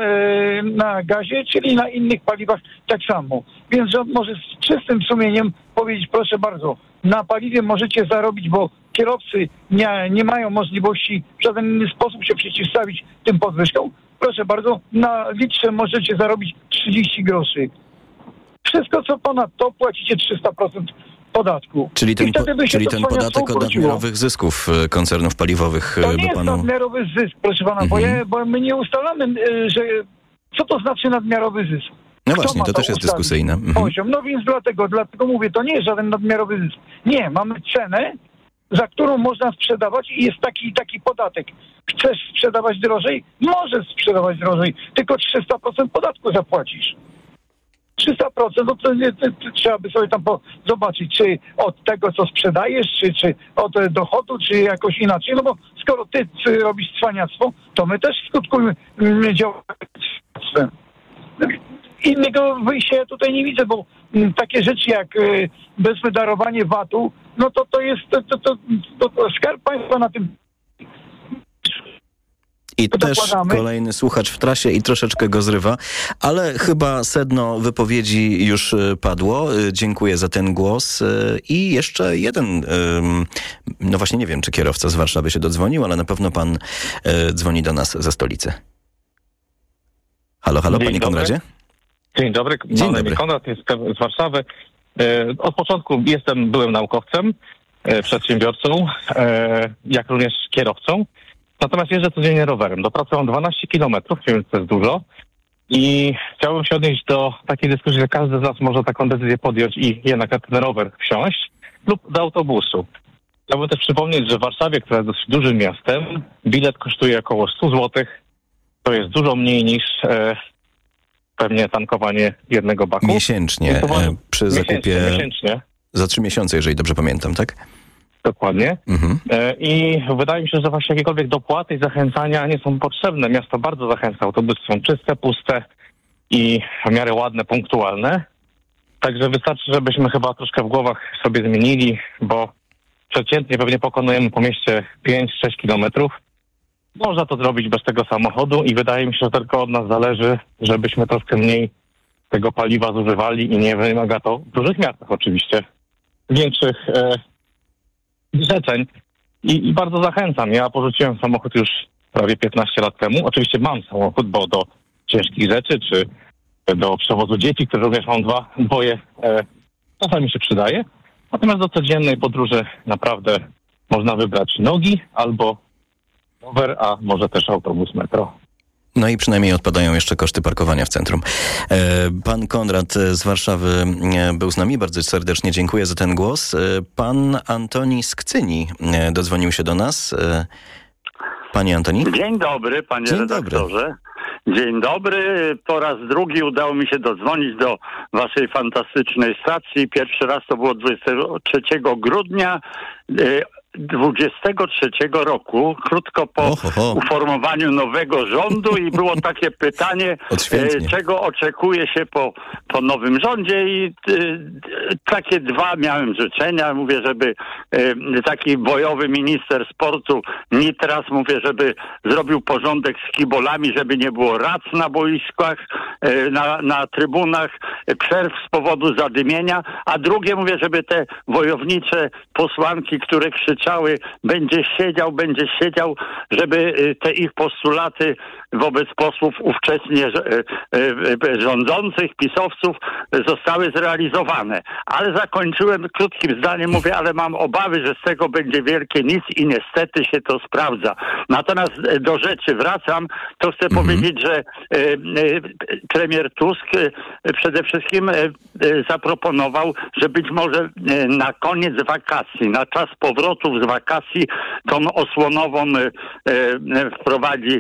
na gazie, czyli na innych paliwach tak samo. Więc rząd może z czystym sumieniem powiedzieć, proszę bardzo, na paliwie możecie zarobić, bo kierowcy nie mają możliwości w żaden inny sposób się przeciwstawić tym podwyżkom. Proszę bardzo, na litrze możecie zarobić 30 groszy. Wszystko co ponad to płacicie 300% podatku. Czyli ten podatek od nadmiarowych zysków koncernów paliwowych to nie jest nadmiarowy zysk, proszę pana, bo my nie ustalamy, że co to znaczy nadmiarowy zysk. No właśnie, to też jest dyskusyjne. Poziom. No więc dlatego mówię, to nie jest żaden nadmiarowy zysk. Nie, mamy cenę, za którą można sprzedawać i jest taki podatek. Chcesz sprzedawać drożej? Możesz sprzedawać drożej, tylko 300% podatku zapłacisz. 300%, no to trzeba by sobie tam zobaczyć, czy od tego, co sprzedajesz, czy od dochodu, czy jakoś inaczej, no bo skoro ty robisz cwaniactwo, to my też skutkujemy działactwem. Innego wyjścia tutaj nie widzę, bo takie rzeczy jak bezwydarowanie VAT-u, no to jest to Skarb Państwa na tym. I też kolejny słuchacz w trasie i troszeczkę go zrywa, ale chyba sedno wypowiedzi już padło. Dziękuję za ten głos. I jeszcze jeden, no właśnie nie wiem, czy kierowca z Warszawy się dodzwonił, ale na pewno pan dzwoni do nas ze stolicy. Halo, panie Konradzie? Dzień dobry, mam na imię Konrad, jestem z Warszawy. Od początku byłem naukowcem, przedsiębiorcą, jak również kierowcą. Natomiast jeżdżę codziennie rowerem. Do pracy mam 12 kilometrów, więc to jest dużo. I chciałbym się odnieść do takiej dyskusji, że każdy z nas może taką decyzję podjąć i jednak na ten rower wsiąść lub do autobusu. Chciałbym też przypomnieć, że w Warszawie, która jest dosyć dużym miastem, bilet kosztuje około 100 zł. To jest dużo mniej niż pewnie tankowanie jednego baku. Miesięcznie, przy zakupie miesięcznie. Za 3 miesiące, jeżeli dobrze pamiętam, tak? Dokładnie. I wydaje mi się, że właśnie jakiekolwiek dopłaty i zachęcania nie są potrzebne. Miasto bardzo zachęca. Autobusy są czyste, puste i w miarę ładne, punktualne. Także wystarczy, żebyśmy chyba troszkę w głowach sobie zmienili, bo przeciętnie pewnie pokonujemy po mieście 5-6 kilometrów. Można to zrobić bez tego samochodu i wydaje mi się, że tylko od nas zależy, żebyśmy troszkę mniej tego paliwa zużywali i nie wymaga to w dużych miastach oczywiście większych zrzeczeń. I bardzo zachęcam. Ja porzuciłem samochód już prawie 15 lat temu. Oczywiście mam samochód, bo do ciężkich rzeczy, czy do przewozu dzieci, które również mam dwoje, czasami się przydaje. Natomiast do codziennej podróży naprawdę można wybrać nogi albo rower, a może też autobus, metro. No i przynajmniej odpadają jeszcze koszty parkowania w centrum. Pan Konrad z Warszawy był z nami. Bardzo serdecznie dziękuję za ten głos. Pan Antoni z Kcyni dodzwonił się do nas. Panie Antoni? Dzień dobry, panie redaktorze. Dzień dobry. Po raz drugi udało mi się dodzwonić do waszej fantastycznej stacji. Pierwszy raz to było 23 grudnia 23 roku, krótko po uformowaniu nowego rządu i było takie pytanie, czego oczekuje się po nowym rządzie i takie dwa miałem życzenia. Mówię, żeby taki bojowy minister sportu Nitras, mówię, żeby zrobił porządek z kibolami, żeby nie było rac na boiskach, na trybunach, przerw z powodu zadymienia, a drugie mówię, żeby te wojownicze posłanki, które krzyczały będzie siedział, żeby te ich postulaty wobec posłów ówcześnie rządzących, pisowców zostały zrealizowane. Ale zakończyłem krótkim zdaniem, mówię, ale mam obawy, że z tego będzie wielkie nic i niestety się to sprawdza. Natomiast do rzeczy wracam, to chcę powiedzieć, że premier Tusk przede wszystkim zaproponował, że być może na koniec wakacji, na czas powrotów z wakacji, tą osłonową wprowadzi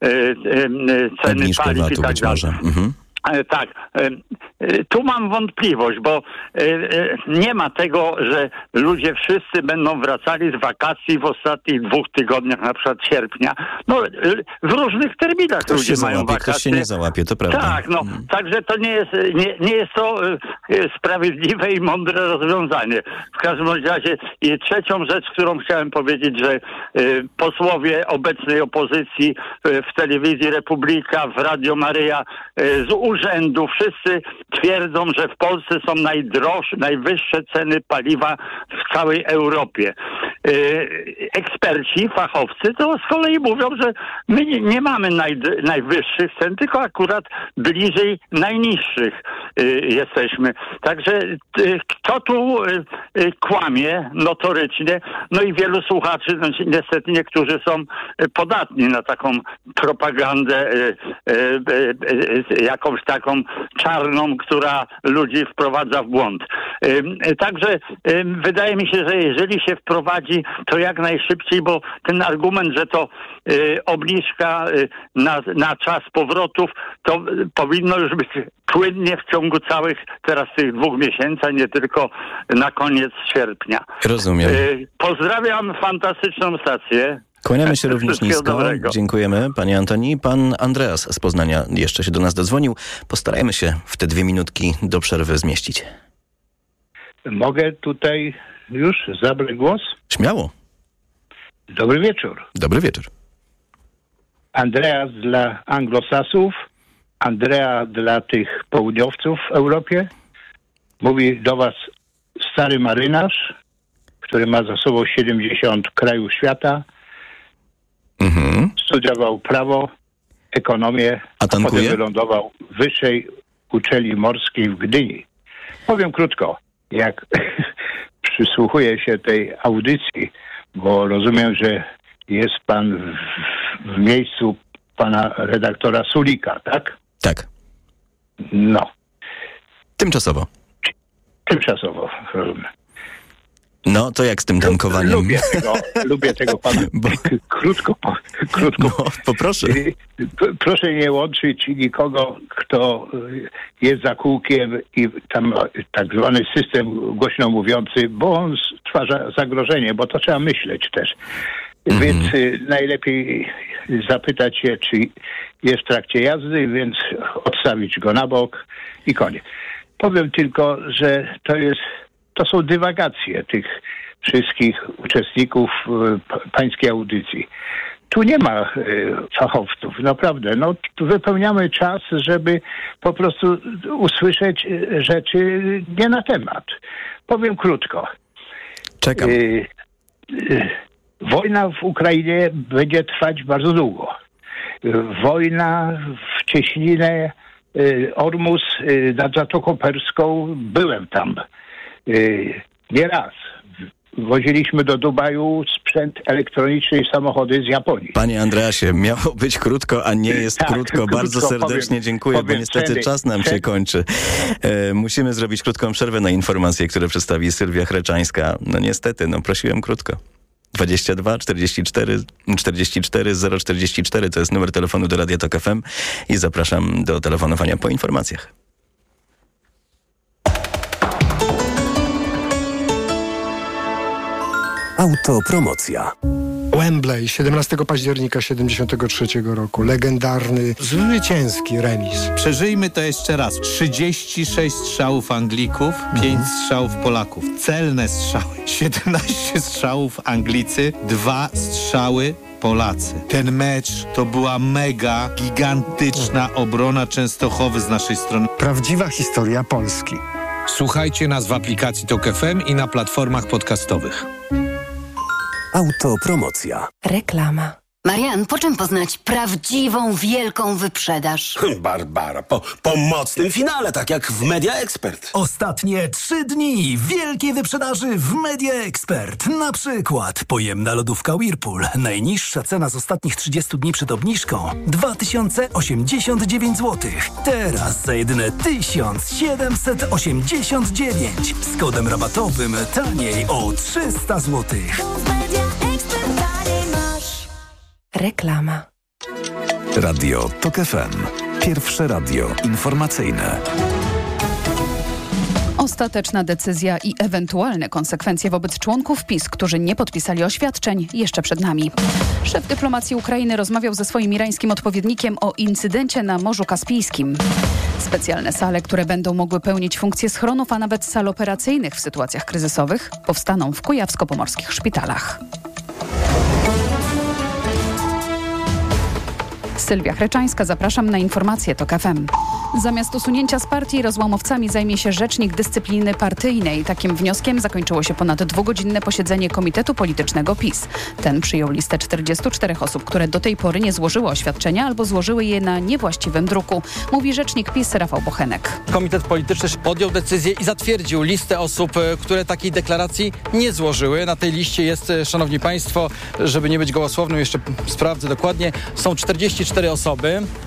ceny paliw i tak dalej. Tak, tu mam wątpliwość, bo nie ma tego, że ludzie wszyscy będą wracali z wakacji w ostatnich 2 tygodniach, na przykład sierpnia. No, w różnych terminach ktoś ludzie mają załapie, wakacje. Ktoś się nie załapie, to prawda. Tak, no, także to nie jest to sprawiedliwe i mądre rozwiązanie. W każdym razie i trzecią rzecz, którą chciałem powiedzieć, że posłowie obecnej opozycji w telewizji Republika, w Radio Maryja, z urzędu wszyscy twierdzą, że w Polsce są najwyższe ceny paliwa w całej Europie. Eksperci, fachowcy to z kolei mówią, że my nie mamy najwyższych cen, tylko akurat bliżej najniższych jesteśmy. Także kto tu kłamie notorycznie? No i wielu słuchaczy, niestety niektórzy są podatni na taką propagandę, jakąś taką czarną, która ludzi wprowadza w błąd. Także wydaje mi się, że jeżeli się wprowadzi chodzi, to jak najszybciej, bo ten argument, że to obniżka na czas powrotów, to powinno już być płynnie w ciągu całych teraz tych 2 miesięcy, nie tylko na koniec sierpnia. Rozumiem. Pozdrawiam fantastyczną stację. Kłaniamy się również nisko. Dobrego. Dziękujemy, panie Antoni. Pan Andreas z Poznania jeszcze się do nas dodzwonił. Postarajmy się w te 2 minutki do przerwy zmieścić. Mogę tutaj już zabrać głos? Śmiało. Dobry wieczór. Dobry wieczór. Andreas dla anglosasów, Andrea dla tych południowców w Europie. Mówi do was stary marynarz, który ma za sobą 70 krajów świata. Studiował prawo, ekonomię, a potem wylądował w Wyższej Uczelni Morskiej w Gdyni. Powiem krótko, jak przysłuchuję się tej audycji, bo rozumiem, że jest pan w miejscu pana redaktora Sulika, tak? Tak. No. Tymczasowo. Tymczasowo, rozumiem. No, to jak z tym tankowaniem? Lubię tego pana. Krótko. No, poproszę. Proszę nie łączyć nikogo, kto jest za kółkiem i tam tak zwany system głośno mówiący, bo on stwarza zagrożenie, bo to trzeba myśleć też. Więc najlepiej zapytać się, czy jest w trakcie jazdy, więc odstawić go na bok i koniec. Powiem tylko, że to są dywagacje tych wszystkich uczestników pańskiej audycji. Tu nie ma fachowców, naprawdę. No, wypełniamy czas, żeby po prostu usłyszeć rzeczy nie na temat. Powiem krótko. Czekam. Wojna w Ukrainie będzie trwać bardzo długo. Wojna w cieśninę Ormus nad Zatoką Perską, byłem tam nie raz. Woziliśmy do Dubaju sprzęt elektroniczny i samochody z Japonii. Panie Andreasie, miało być krótko, a nie jest krótko. Bardzo serdecznie dziękuję, bo niestety czas nam się kończy. Musimy zrobić krótką przerwę na informacje, które przedstawi Sylwia Hreczańska. No niestety, prosiłem krótko. 22 44 44 044 to jest numer telefonu do Radia Tok FM i zapraszam do telefonowania po informacjach. Autopromocja. Wembley, 17 października 1973 roku. Legendarny, zwycięski remis. Przeżyjmy to jeszcze raz. 36 strzałów Anglików, 5 strzałów Polaków. Celne strzały. 17 strzałów Anglicy, 2 strzały Polacy. Ten mecz to była mega, gigantyczna obrona Częstochowy z naszej strony. Prawdziwa historia Polski. Słuchajcie nas w aplikacji Tok FM i na platformach podcastowych. Autopromocja. Reklama. Marian, po czym poznać prawdziwą, wielką wyprzedaż? Barbara, po mocnym finale, tak jak w Media Expert. Ostatnie 3 dni wielkiej wyprzedaży w Media Expert. Na przykład pojemna lodówka Whirlpool. Najniższa cena z ostatnich 30 dni przed obniżką 2089 zł. Teraz za jedyne 1789. Z kodem rabatowym taniej o 300 zł. Reklama. Radio Tok FM. Pierwsze radio informacyjne. Ostateczna decyzja i ewentualne konsekwencje wobec członków PiS, którzy nie podpisali oświadczeń, jeszcze przed nami. Szef dyplomacji Ukrainy rozmawiał ze swoim irańskim odpowiednikiem o incydencie na Morzu Kaspijskim. Specjalne sale, które będą mogły pełnić funkcję schronów, a nawet sal operacyjnych w sytuacjach kryzysowych, powstaną w kujawsko-pomorskich szpitalach. Sylwia Hreczańska, zapraszam na informacje Tok FM. Zamiast usunięcia z partii rozłamowcami zajmie się rzecznik dyscypliny partyjnej. Takim wnioskiem zakończyło się ponad 2-godzinne posiedzenie Komitetu Politycznego PiS. Ten przyjął listę 44 osób, które do tej pory nie złożyły oświadczenia albo złożyły je na niewłaściwym druku, mówi rzecznik PiS Rafał Bochenek. Komitet Polityczny podjął decyzję i zatwierdził listę osób, które takiej deklaracji nie złożyły. Na tej liście jest, szanowni państwo, żeby nie być gołosłownym, jeszcze sprawdzę dokładnie, są 44 osoby.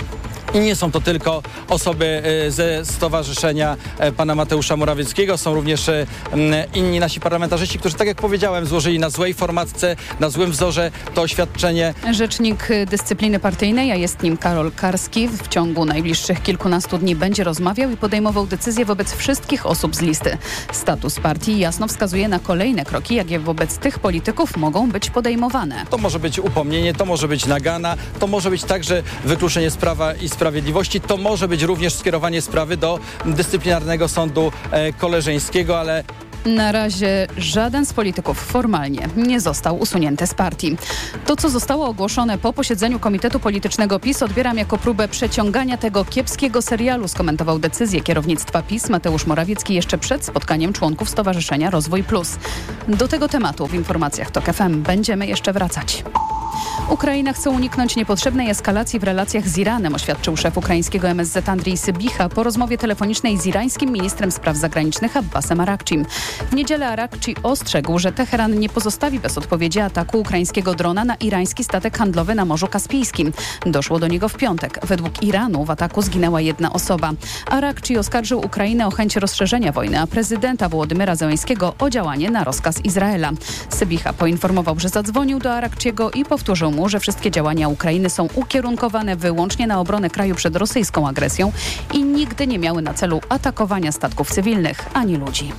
I nie są to tylko osoby ze stowarzyszenia pana Mateusza Morawieckiego, są również inni nasi parlamentarzyści, którzy, tak jak powiedziałem, złożyli na złej formatce, na złym wzorze to oświadczenie. Rzecznik dyscypliny partyjnej, a jest nim Karol Karski, w ciągu najbliższych kilkunastu dni będzie rozmawiał i podejmował decyzje wobec wszystkich osób z listy. Status partii jasno wskazuje na kolejne kroki, jakie wobec tych polityków mogą być podejmowane. To może być upomnienie, to może być nagana, to może być także wykluczenie z Prawa i Sprawiedliwości, to może być również skierowanie sprawy do dyscyplinarnego sądu koleżeńskiego, ale na razie żaden z polityków formalnie nie został usunięty z partii. To, co zostało ogłoszone po posiedzeniu Komitetu Politycznego PiS, odbieram jako próbę przeciągania tego kiepskiego serialu, skomentował decyzję kierownictwa PiS Mateusz Morawiecki jeszcze przed spotkaniem członków Stowarzyszenia Rozwój Plus. Do tego tematu w informacjach TOK FM będziemy jeszcze wracać. Ukraina chce uniknąć niepotrzebnej eskalacji w relacjach z Iranem, oświadczył szef ukraińskiego MSZ Andrii Sybicha po rozmowie telefonicznej z irańskim ministrem spraw zagranicznych Abbasem Arakczim. W niedzielę Arakczi ostrzegł, że Teheran nie pozostawi bez odpowiedzi ataku ukraińskiego drona na irański statek handlowy na Morzu Kaspijskim. Doszło do niego w piątek. Według Iranu w ataku zginęła jedna osoba. Arakczi oskarżył Ukrainę o chęć rozszerzenia wojny, a prezydenta Wołodymyra Zełenskiego o działanie na rozkaz Izraela. Sybicha poinformował, że zadzwonił do Arakciego i powtórzył mu, że wszystkie działania Ukrainy są ukierunkowane wyłącznie na obronę kraju przed rosyjską agresją i nigdy nie miały na celu atakowania statków cywilnych ani ludzi.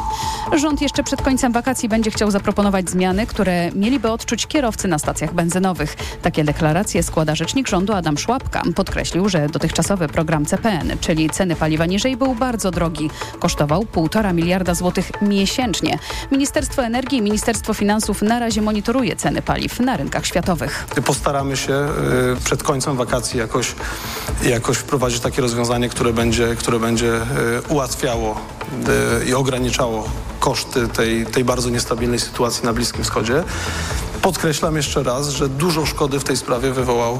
Rząd jeszcze przed końcem wakacji będzie chciał zaproponować zmiany, które mieliby odczuć kierowcy na stacjach benzynowych. Takie deklaracje składa rzecznik rządu Adam Szłapka. Podkreślił, że dotychczasowy program CPN, czyli ceny paliwa niżej, był bardzo drogi. Kosztował 1,5 miliarda złotych miesięcznie. Ministerstwo Energii i Ministerstwo Finansów na razie monitoruje ceny paliw na rynkach światowych. Postaramy się przed końcem wakacji jakoś wprowadzić takie rozwiązanie, które będzie ułatwiało i ograniczało koszty tej bardzo niestabilnej sytuacji na Bliskim Wschodzie. Podkreślam jeszcze raz, że dużo szkody w tej sprawie wywołał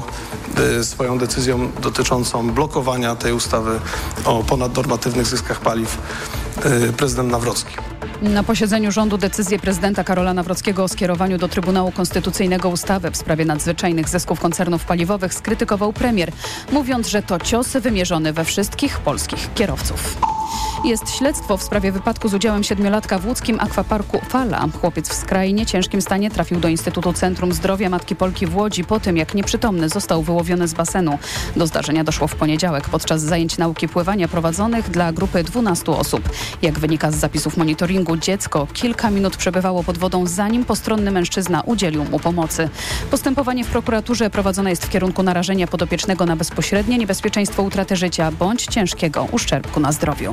swoją decyzją dotyczącą blokowania tej ustawy o ponadnormatywnych zyskach paliw prezydent Nawrocki. Na posiedzeniu rządu decyzję prezydenta Karola Nawrockiego o skierowaniu do Trybunału Konstytucyjnego ustawy w sprawie nadzwyczajnych zysków koncernów paliwowych skrytykował premier, mówiąc, że to cios wymierzony we wszystkich polskich kierowców. Jest śledztwo w sprawie wypadku z udziałem 7-latka w łódzkim akwaparku Fala. Chłopiec w skrajnie ciężkim stanie trafił do Instytutu Centrum Zdrowia Matki Polki w Łodzi po tym, jak nieprzytomny został wyłowiony z basenu. Do zdarzenia doszło w poniedziałek podczas zajęć nauki pływania prowadzonych dla grupy 12 osób. Jak wynika z zapisów monitoringu, dziecko kilka minut przebywało pod wodą, zanim postronny mężczyzna udzielił mu pomocy. Postępowanie w prokuraturze prowadzone jest w kierunku narażenia podopiecznego na bezpośrednie niebezpieczeństwo utraty życia bądź ciężkiego uszczerbku na zdrowiu.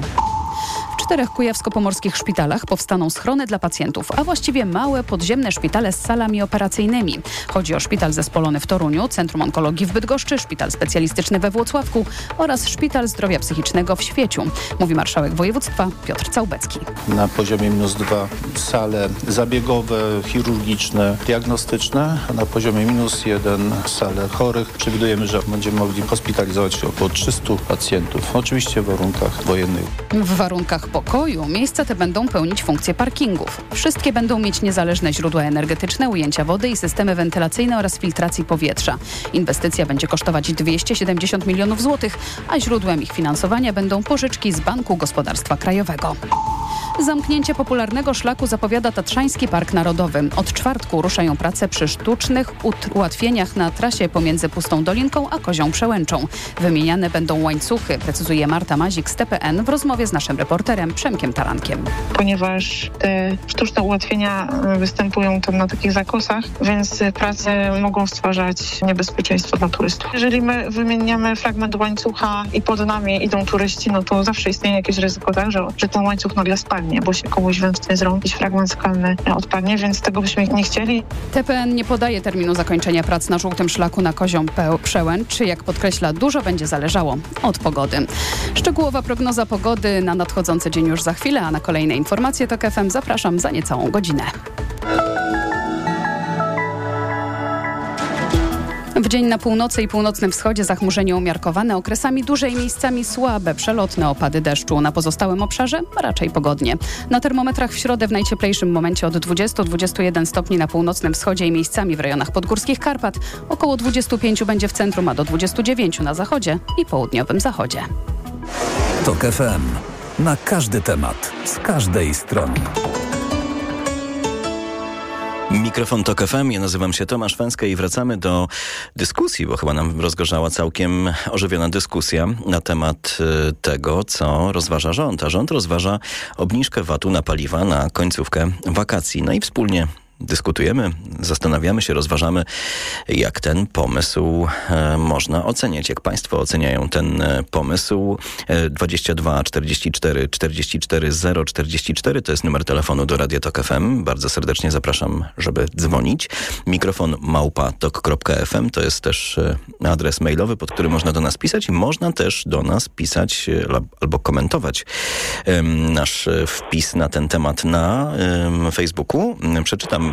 W 4 kujawsko-pomorskich szpitalach powstaną schrony dla pacjentów, a właściwie małe podziemne szpitale z salami operacyjnymi. Chodzi o szpital zespolony w Toruniu, Centrum Onkologii w Bydgoszczy, szpital specjalistyczny we Włocławku oraz szpital zdrowia psychicznego w Świeciu, mówi marszałek województwa Piotr Całbecki. Na poziomie -2 sale zabiegowe, chirurgiczne, diagnostyczne, a na poziomie -1 sale chorych. Przewidujemy, że będziemy mogli hospitalizować około 300 pacjentów, oczywiście w warunkach wojennych. W warunkach pokoju miejsca te będą pełnić funkcję parkingów. Wszystkie będą mieć niezależne źródła energetyczne, ujęcia wody i systemy wentylacyjne oraz filtracji powietrza. Inwestycja będzie kosztować 270 milionów złotych, a źródłem ich finansowania będą pożyczki z Banku Gospodarstwa Krajowego. Zamknięcie popularnego szlaku zapowiada Tatrzański Park Narodowy. Od czwartku ruszają prace przy sztucznych ułatwieniach na trasie pomiędzy Pustą Dolinką a Kozią Przełęczą. Wymieniane będą łańcuchy, precyzuje Marta Mazik z TPN w rozmowie z naszym reporterem Przemkiem Tarankiem. Ponieważ te sztuczne ułatwienia występują tam na takich zakosach, więc prace mogą stwarzać niebezpieczeństwo dla turystów. Jeżeli my wymieniamy fragment łańcucha i pod nami idą turyści, no to zawsze istnieje jakieś ryzyko, tak, że ten łańcuch nagle spadnie, bo się komuś wymknie z rąk, jakiś fragment skalny odpadnie, więc tego byśmy nie chcieli. TPN nie podaje terminu zakończenia prac na żółtym szlaku na Kozią Przełęcz. Jak podkreśla, dużo będzie zależało od pogody. Szczegółowa prognoza pogody na nadchodzący dzień już za chwilę, a na kolejne informacje TOK FM zapraszam za niecałą godzinę. W dzień na północy i północnym wschodzie zachmurzenie umiarkowane, okresami duże i miejscami słabe, przelotne opady deszczu. Na pozostałym obszarze raczej pogodnie. Na termometrach w środę w najcieplejszym momencie od 20-21 stopni na północnym wschodzie i miejscami w rejonach podgórskich Karpat. Około 25 będzie w centrum, a do 29 na zachodzie i południowym zachodzie. TOK FM. Na każdy temat, z każdej strony. Mikrofon TOK FM, ja nazywam się Tomasz Węska i wracamy do dyskusji, bo chyba nam rozgorzała całkiem ożywiona dyskusja na temat tego, co rozważa rząd. A rząd rozważa obniżkę VAT-u na paliwa na końcówkę wakacji. No i wspólnie dyskutujemy, zastanawiamy się, rozważamy, jak ten pomysł można oceniać, jak państwo oceniają ten pomysł. 22 44 44 044 to jest numer telefonu do Radia TOK FM. Bardzo serdecznie zapraszam, żeby dzwonić. Mikrofon @tok.fm to jest też adres mailowy, pod który można do nas pisać i można też do nas pisać albo komentować nasz wpis na ten temat na Facebooku. Przeczytam